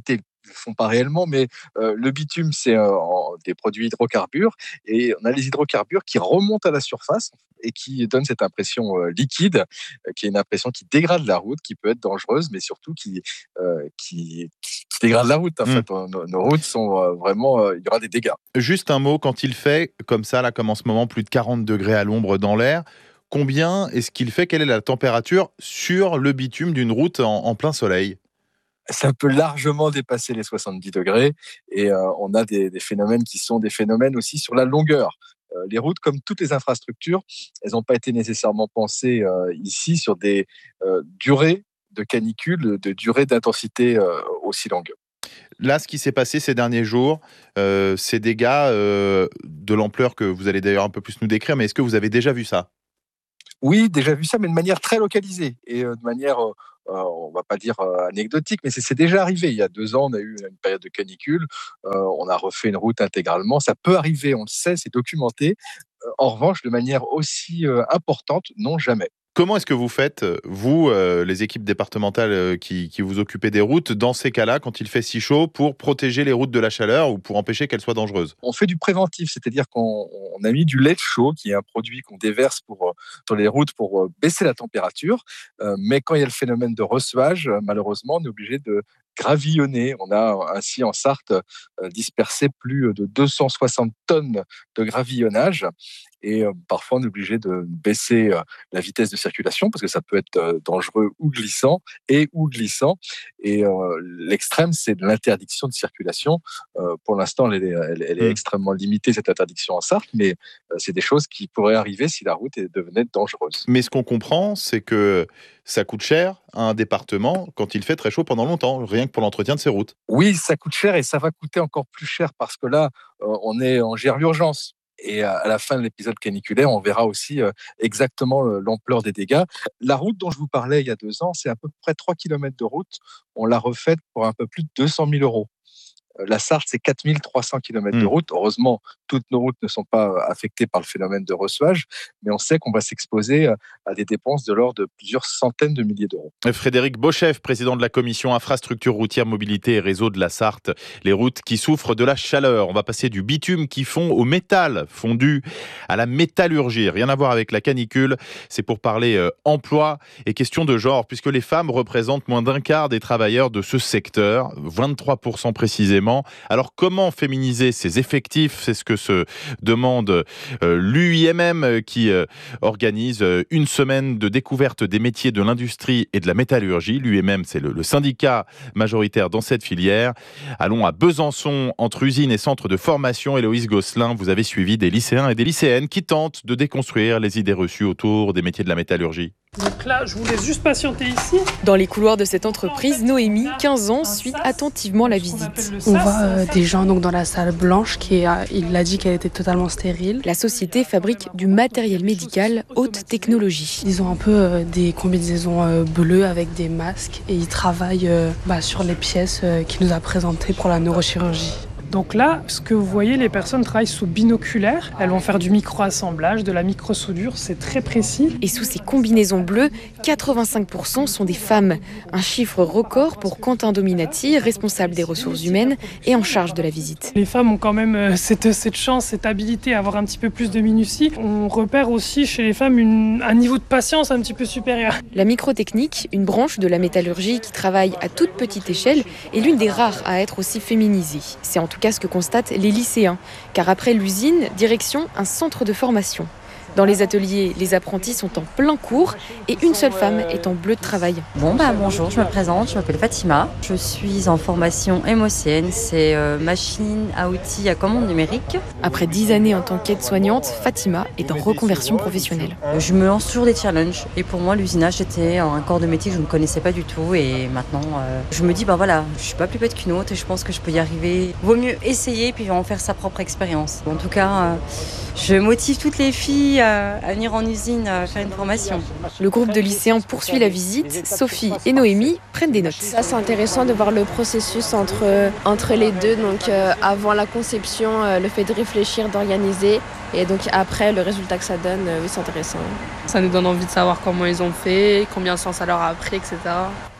le font pas réellement, mais euh, le bitume, c'est euh, des produits hydrocarbures, et on a les hydrocarbures qui remontent à la surface et qui donnent cette impression euh, liquide, euh, qui est une impression qui dégrade la route, qui peut être dangereuse, mais surtout qui, euh, qui, qui dégrade la route. En mmh. fait, nos, nos routes sont euh, vraiment, euh, il y aura des dégâts. Juste un mot, quand il fait comme ça, là, comme en ce moment, plus de quarante degrés à l'ombre dans l'air, combien est-ce qu'il fait? Quelle est la température sur le bitume d'une route en, en plein soleil? Ça peut largement dépasser les soixante-dix degrés, et euh, on a des, des phénomènes qui sont des phénomènes aussi sur la longueur. Euh, les routes, comme toutes les infrastructures, elles n'ont pas été nécessairement pensées euh, ici sur des euh, durées de canicule, de durées d'intensité euh, aussi longues. Là, ce qui s'est passé ces derniers jours, euh, ces dégâts euh, de l'ampleur que vous allez d'ailleurs un peu plus nous décrire, mais est-ce que vous avez déjà vu ça? Oui, déjà vu ça, mais de manière très localisée et euh, de manière... Euh, Euh, on va pas dire euh, anecdotique, mais c'est, c'est déjà arrivé. Il y a deux ans, on a eu une période de canicule, euh, on a refait une route intégralement. Ça peut arriver, on le sait, c'est documenté. Euh, en revanche, de manière aussi euh, importante, non, jamais. Comment est-ce que vous faites, vous, euh, les équipes départementales euh, qui, qui vous occupez des routes, dans ces cas-là, quand il fait si chaud, pour protéger les routes de la chaleur ou pour empêcher qu'elles soient dangereuses? On fait du préventif, c'est-à-dire qu'on on a mis du lait chaud, qui est un produit qu'on déverse pour, sur les routes pour euh, baisser la température. Euh, mais quand il y a le phénomène de ressevage, euh, malheureusement, on est obligé de gravillonner. On a ainsi en Sarthe euh, dispersé plus de deux cent soixante tonnes de gravillonnage. Et euh, parfois, on est obligé de baisser euh, la vitesse de circulation parce que ça peut être euh, dangereux ou glissant et ou glissant. Et euh, l'extrême, c'est de l'interdiction de circulation. Euh, pour l'instant, elle est, elle, elle est mmh. extrêmement limitée, cette interdiction en Sarthe, mais euh, c'est des choses qui pourraient arriver si la route devenait dangereuse. Mais ce qu'on comprend, c'est que ça coûte cher à un département quand il fait très chaud pendant longtemps, rien que pour l'entretien de ses routes. Oui, ça coûte cher et ça va coûter encore plus cher parce que là, euh, on, est, on gère l'urgence. Et à la fin de l'épisode caniculaire, on verra aussi exactement l'ampleur des dégâts. La route dont je vous parlais il y a deux ans, c'est à peu près trois kilomètres de route. On l'a refaite pour un peu plus de deux cent mille euros. La Sarthe, c'est quatre mille trois cents kilomètres mmh. de route. Heureusement, toutes nos routes ne sont pas affectées par le phénomène de ressevage, mais on sait qu'on va s'exposer à des dépenses de l'ordre de plusieurs centaines de milliers d'euros. Frédéric Beauchef, président de la commission infrastructure routière, mobilité et réseau de la Sarthe. Les routes qui souffrent de la chaleur. On va passer du bitume qui fond au métal fondu à la métallurgie. Rien à voir avec la canicule. C'est pour parler euh, emploi et question de genre, puisque les femmes représentent moins d'un quart des travailleurs de ce secteur, vingt-trois pour cent précisément. Alors comment féminiser ces effectifs? C'est ce que se demande euh, l'U I M M qui euh, organise euh, une semaine de découverte des métiers de l'industrie et de la métallurgie. L'U I M M, c'est le, le syndicat majoritaire dans cette filière. Allons à Besançon, entre usines et centres de formation. Héloïse Gosselin, vous avez suivi des lycéens et des lycéennes qui tentent de déconstruire les idées reçues autour des métiers de la métallurgie. Donc là, je vous laisse juste patienter ici. Dans les couloirs de cette entreprise, Noémie, quinze ans, suit attentivement la visite. On voit euh, des gens donc, dans la salle blanche qui est, euh, il a dit qu'elle était totalement stérile. La société fabrique du matériel médical haute technologie. Ils ont un peu euh, des combinaisons euh, bleues avec des masques et ils travaillent euh, bah, sur les pièces euh, qu'il nous a présentées pour la neurochirurgie. Donc là, ce que vous voyez, les personnes travaillent sous binoculaire. Elles vont faire du micro-assemblage, de la micro-soudure, c'est très précis. Et sous ces combinaisons bleues, quatre-vingt-cinq pour cent sont des femmes. Un chiffre record pour Quentin Dominati, responsable des ressources humaines et en charge de la visite. Les femmes ont quand même cette, cette chance, cette habilité à avoir un petit peu plus de minutie. On repère aussi chez les femmes une, un niveau de patience un petit peu supérieur. La microtechnique, une branche de la métallurgie qui travaille à toute petite échelle, est l'une des rares à être aussi féminisée. C'est en tout cas ce que constatent les lycéens, car après l'usine, direction un centre de formation. Dans les ateliers, les apprentis sont en plein cours et une seule femme est en bleu de travail. Bon bah bonjour, je me présente, je m'appelle Fatima. Je suis en formation M O C N, c'est euh, machine à outils à commande numérique. Après dix années en tant qu'aide-soignante, Fatima est en reconversion professionnelle. Je me lance toujours des challenges et pour moi l'usinage c'était un corps de métier que je ne connaissais pas du tout et maintenant euh, je me dis bah voilà, je suis pas plus bête qu'une autre et je pense que je peux y arriver. Vaut mieux essayer puis en faire sa propre expérience. En tout cas, euh, je motive toutes les filles à venir en usine à faire une formation. Le groupe de lycéens poursuit la visite. Sophie et Noémie prennent des notes. Ça, c'est intéressant de voir le processus entre, entre les deux. Donc, euh, avant la conception, euh, le fait de réfléchir, d'organiser. Et donc, après, le résultat que ça donne, euh, oui, c'est intéressant. Ça nous donne envie de savoir comment ils ont fait, combien de temps ça leur a pris, et cetera.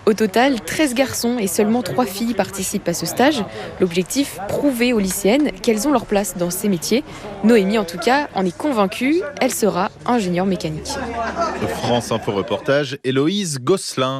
Au total, treize garçons et seulement trois filles participent à ce stage. L'objectif, prouver aux lycéennes qu'elles ont leur place dans ces métiers. Noémie, en tout cas, en est convaincue, elle sera ingénieure mécanique. France Info Reportage, Héloïse Gosselin.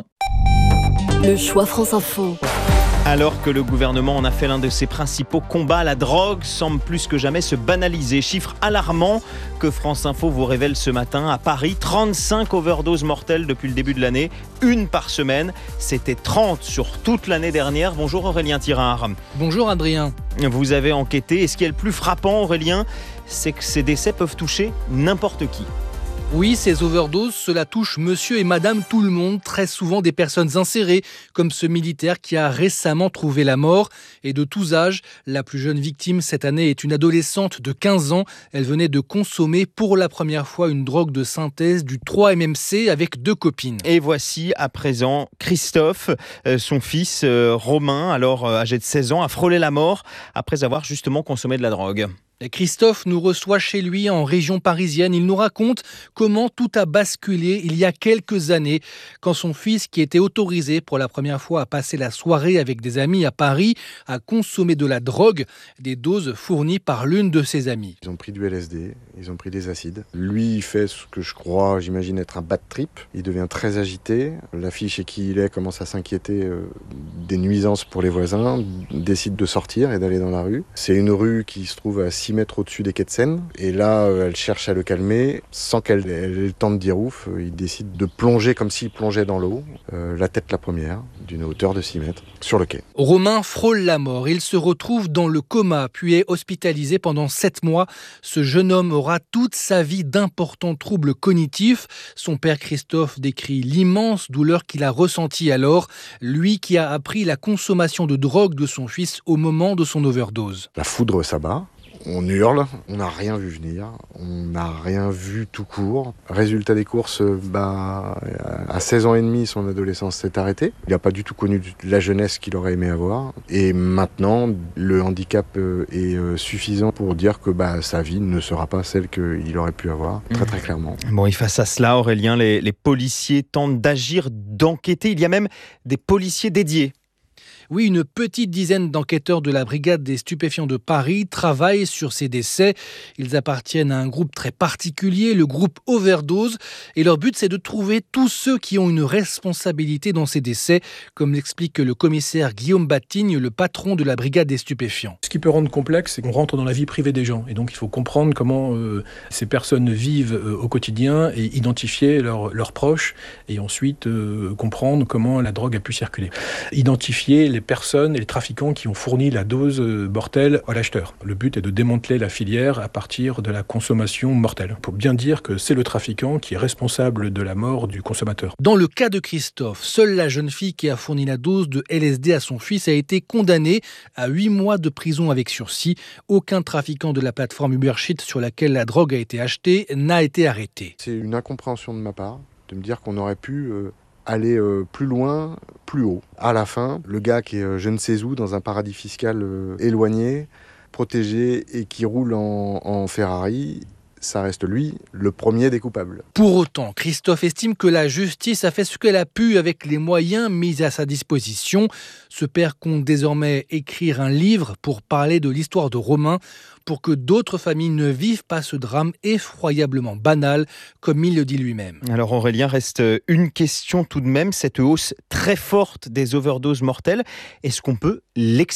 Le choix France Info. Alors que le gouvernement en a fait l'un de ses principaux combats, la drogue semble plus que jamais se banaliser. Chiffre alarmant que France Info vous révèle ce matin. À Paris, trente-cinq overdoses mortelles depuis le début de l'année, une par semaine. C'était trente sur toute l'année dernière. Bonjour Aurélien Tirard. Bonjour Adrien. Vous avez enquêté. Et ce qui est le plus frappant, Aurélien, c'est que ces décès peuvent toucher n'importe qui. Oui, ces overdoses, cela touche monsieur et madame tout le monde, très souvent des personnes insérées, comme ce militaire qui a récemment trouvé la mort. Et de tous âges, la plus jeune victime cette année est une adolescente de quinze ans. Elle venait de consommer pour la première fois une drogue de synthèse, du trois M M C, avec deux copines. Et voici à présent Christophe, euh, son fils euh, Romain, alors euh, âgé de seize ans, a frôlé la mort après avoir justement consommé de la drogue. Christophe nous reçoit chez lui en région parisienne. Il nous raconte comment tout a basculé il y a quelques années quand son fils, qui était autorisé pour la première fois à passer la soirée avec des amis à Paris, a consommé de la drogue, des doses fournies par l'une de ses amies. Ils ont pris du L S D, ils ont pris des acides. Lui, il fait ce que je crois, j'imagine être un bad trip. Il devient très agité. La fille chez qui il est commence à s'inquiéter euh, des nuisances pour les voisins, décide de sortir et d'aller dans la rue. C'est une rue qui se trouve à six mètres au-dessus des quais de Seine. Et là, elle cherche à le calmer. Sans qu'elle ait le temps de dire ouf, il décide de plonger comme s'il plongeait dans l'eau, euh, la tête la première, d'une hauteur de six mètres, sur le quai. Romain frôle la mort. Il se retrouve dans le coma, puis est hospitalisé pendant sept mois. Ce jeune homme aura toute sa vie d'importants troubles cognitifs. Son père Christophe décrit l'immense douleur qu'il a ressentie alors, lui qui a appris la consommation de drogue de son fils au moment de son overdose. La foudre s'abat. On hurle, on n'a rien vu venir, on n'a rien vu tout court. Résultat des courses, bah, à seize ans et demi, son adolescence s'est arrêtée. Il n'a pas du tout connu la jeunesse qu'il aurait aimé avoir. Et maintenant, le handicap est suffisant pour dire que bah, sa vie ne sera pas celle qu'il aurait pu avoir, très très clairement. Bon, et face à cela, Aurélien, les, les policiers tentent d'agir, d'enquêter. Il y a même des policiers dédiés. Oui, une petite dizaine d'enquêteurs de la brigade des stupéfiants de Paris travaillent sur ces décès. Ils appartiennent à un groupe très particulier, le groupe Overdose. Et leur but, c'est de trouver tous ceux qui ont une responsabilité dans ces décès, comme l'explique le commissaire Guillaume Batigne, le patron de la brigade des stupéfiants. Ce qui peut rendre complexe, c'est qu'on rentre dans la vie privée des gens. Et donc, il faut comprendre comment euh, ces personnes vivent euh, au quotidien et identifier leurs leurs proches. Et ensuite, euh, comprendre comment la drogue a pu circuler. Identifier les personnes et les trafiquants qui ont fourni la dose mortelle à l'acheteur. Le but est de démanteler la filière à partir de la consommation mortelle. Pour bien dire que c'est le trafiquant qui est responsable de la mort du consommateur. Dans le cas de Christophe, seule la jeune fille qui a fourni la dose de L S D à son fils a été condamnée à huit mois de prison avec sursis. Aucun trafiquant de la plateforme Ubersheet sur laquelle la drogue a été achetée n'a été arrêté. C'est une incompréhension de ma part de me dire qu'on aurait pu euh, aller euh, plus loin, plus haut. À la fin, le gars qui est euh, je ne sais où, dans un paradis fiscal euh, éloigné, protégé et qui roule en, en Ferrari, ça reste lui, le premier des coupables. Pour autant, Christophe estime que la justice a fait ce qu'elle a pu avec les moyens mis à sa disposition. Ce père compte désormais écrire un livre pour parler de l'histoire de Romain, pour que d'autres familles ne vivent pas ce drame effroyablement banal, comme il le dit lui-même. Alors Aurélien, reste une question tout de même, cette hausse très forte des overdoses mortelles, est-ce qu'on peut l'expliquer ?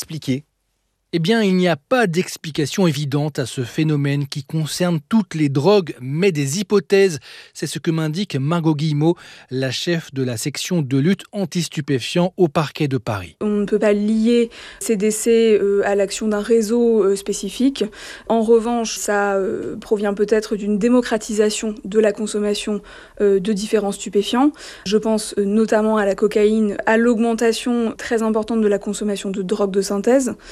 Eh bien, il n'y a pas d'explication évidente à ce phénomène qui concerne toutes les drogues, mais des hypothèses. C'est ce que m'indique Margot Guillemot, la chef de la section de lutte anti-stupéfiants au parquet de Paris. On ne peut pas lier ces décès euh, à l'action d'un réseau euh, spécifique. En revanche, ça euh, provient peut-être d'une démocratisation de la consommation euh, de différents stupéfiants. Je pense euh, notamment à la cocaïne, à l'augmentation très importante de la consommation de drogues de synthèse. Donc,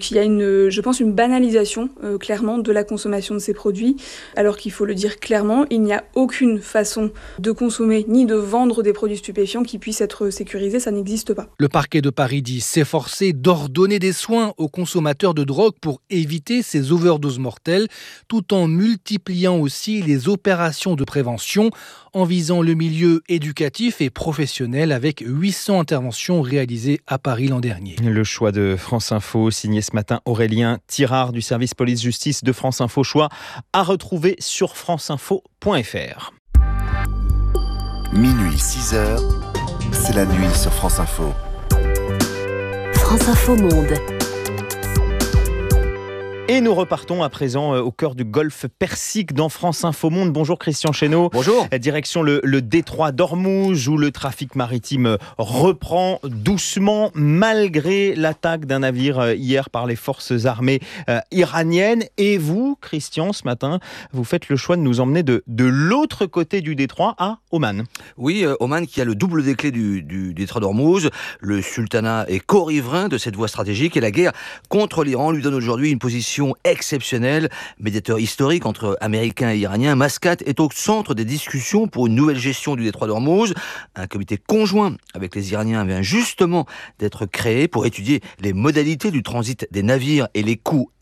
Donc il y a une, je pense, une banalisation euh, clairement de la consommation de ces produits, alors qu'il faut le dire clairement, il n'y a aucune façon de consommer ni de vendre des produits stupéfiants qui puissent être sécurisés, ça n'existe pas. Le parquet de Paris dit s'efforcer d'ordonner des soins aux consommateurs de drogue pour éviter ces overdoses mortelles, tout en multipliant aussi les opérations de prévention en visant le milieu éducatif et professionnel avec huit cents interventions réalisées à Paris l'an dernier. Le choix de France Info, signé ce matin Aurélien Tirard du service police-justice de France Info. Choix à retrouver sur franceinfo point f r. Minuit six heures, c'est la nuit sur France Info. France Info Monde. Et nous repartons à présent au cœur du golfe Persique dans France Info Monde. Bonjour Christian Chesneau. Bonjour. Direction le, le détroit d'Ormuz où le trafic maritime reprend doucement malgré l'attaque d'un navire hier par les forces armées euh, iraniennes. Et vous, Christian, ce matin, vous faites le choix de nous emmener de, de l'autre côté du détroit à Oman. Oui, euh, Oman qui a le double des clés du, du détroit d'Ormuz. Le sultanat est co-riverain de cette voie stratégique et la guerre contre l'Iran lui donne aujourd'hui une position exceptionnelle. Médiateur historique entre Américains et Iraniens, Mascate est au centre des discussions pour une nouvelle gestion du détroit d'Ormuz. Un comité conjoint avec les Iraniens vient justement d'être créé pour étudier les modalités du transit des navires et les coûts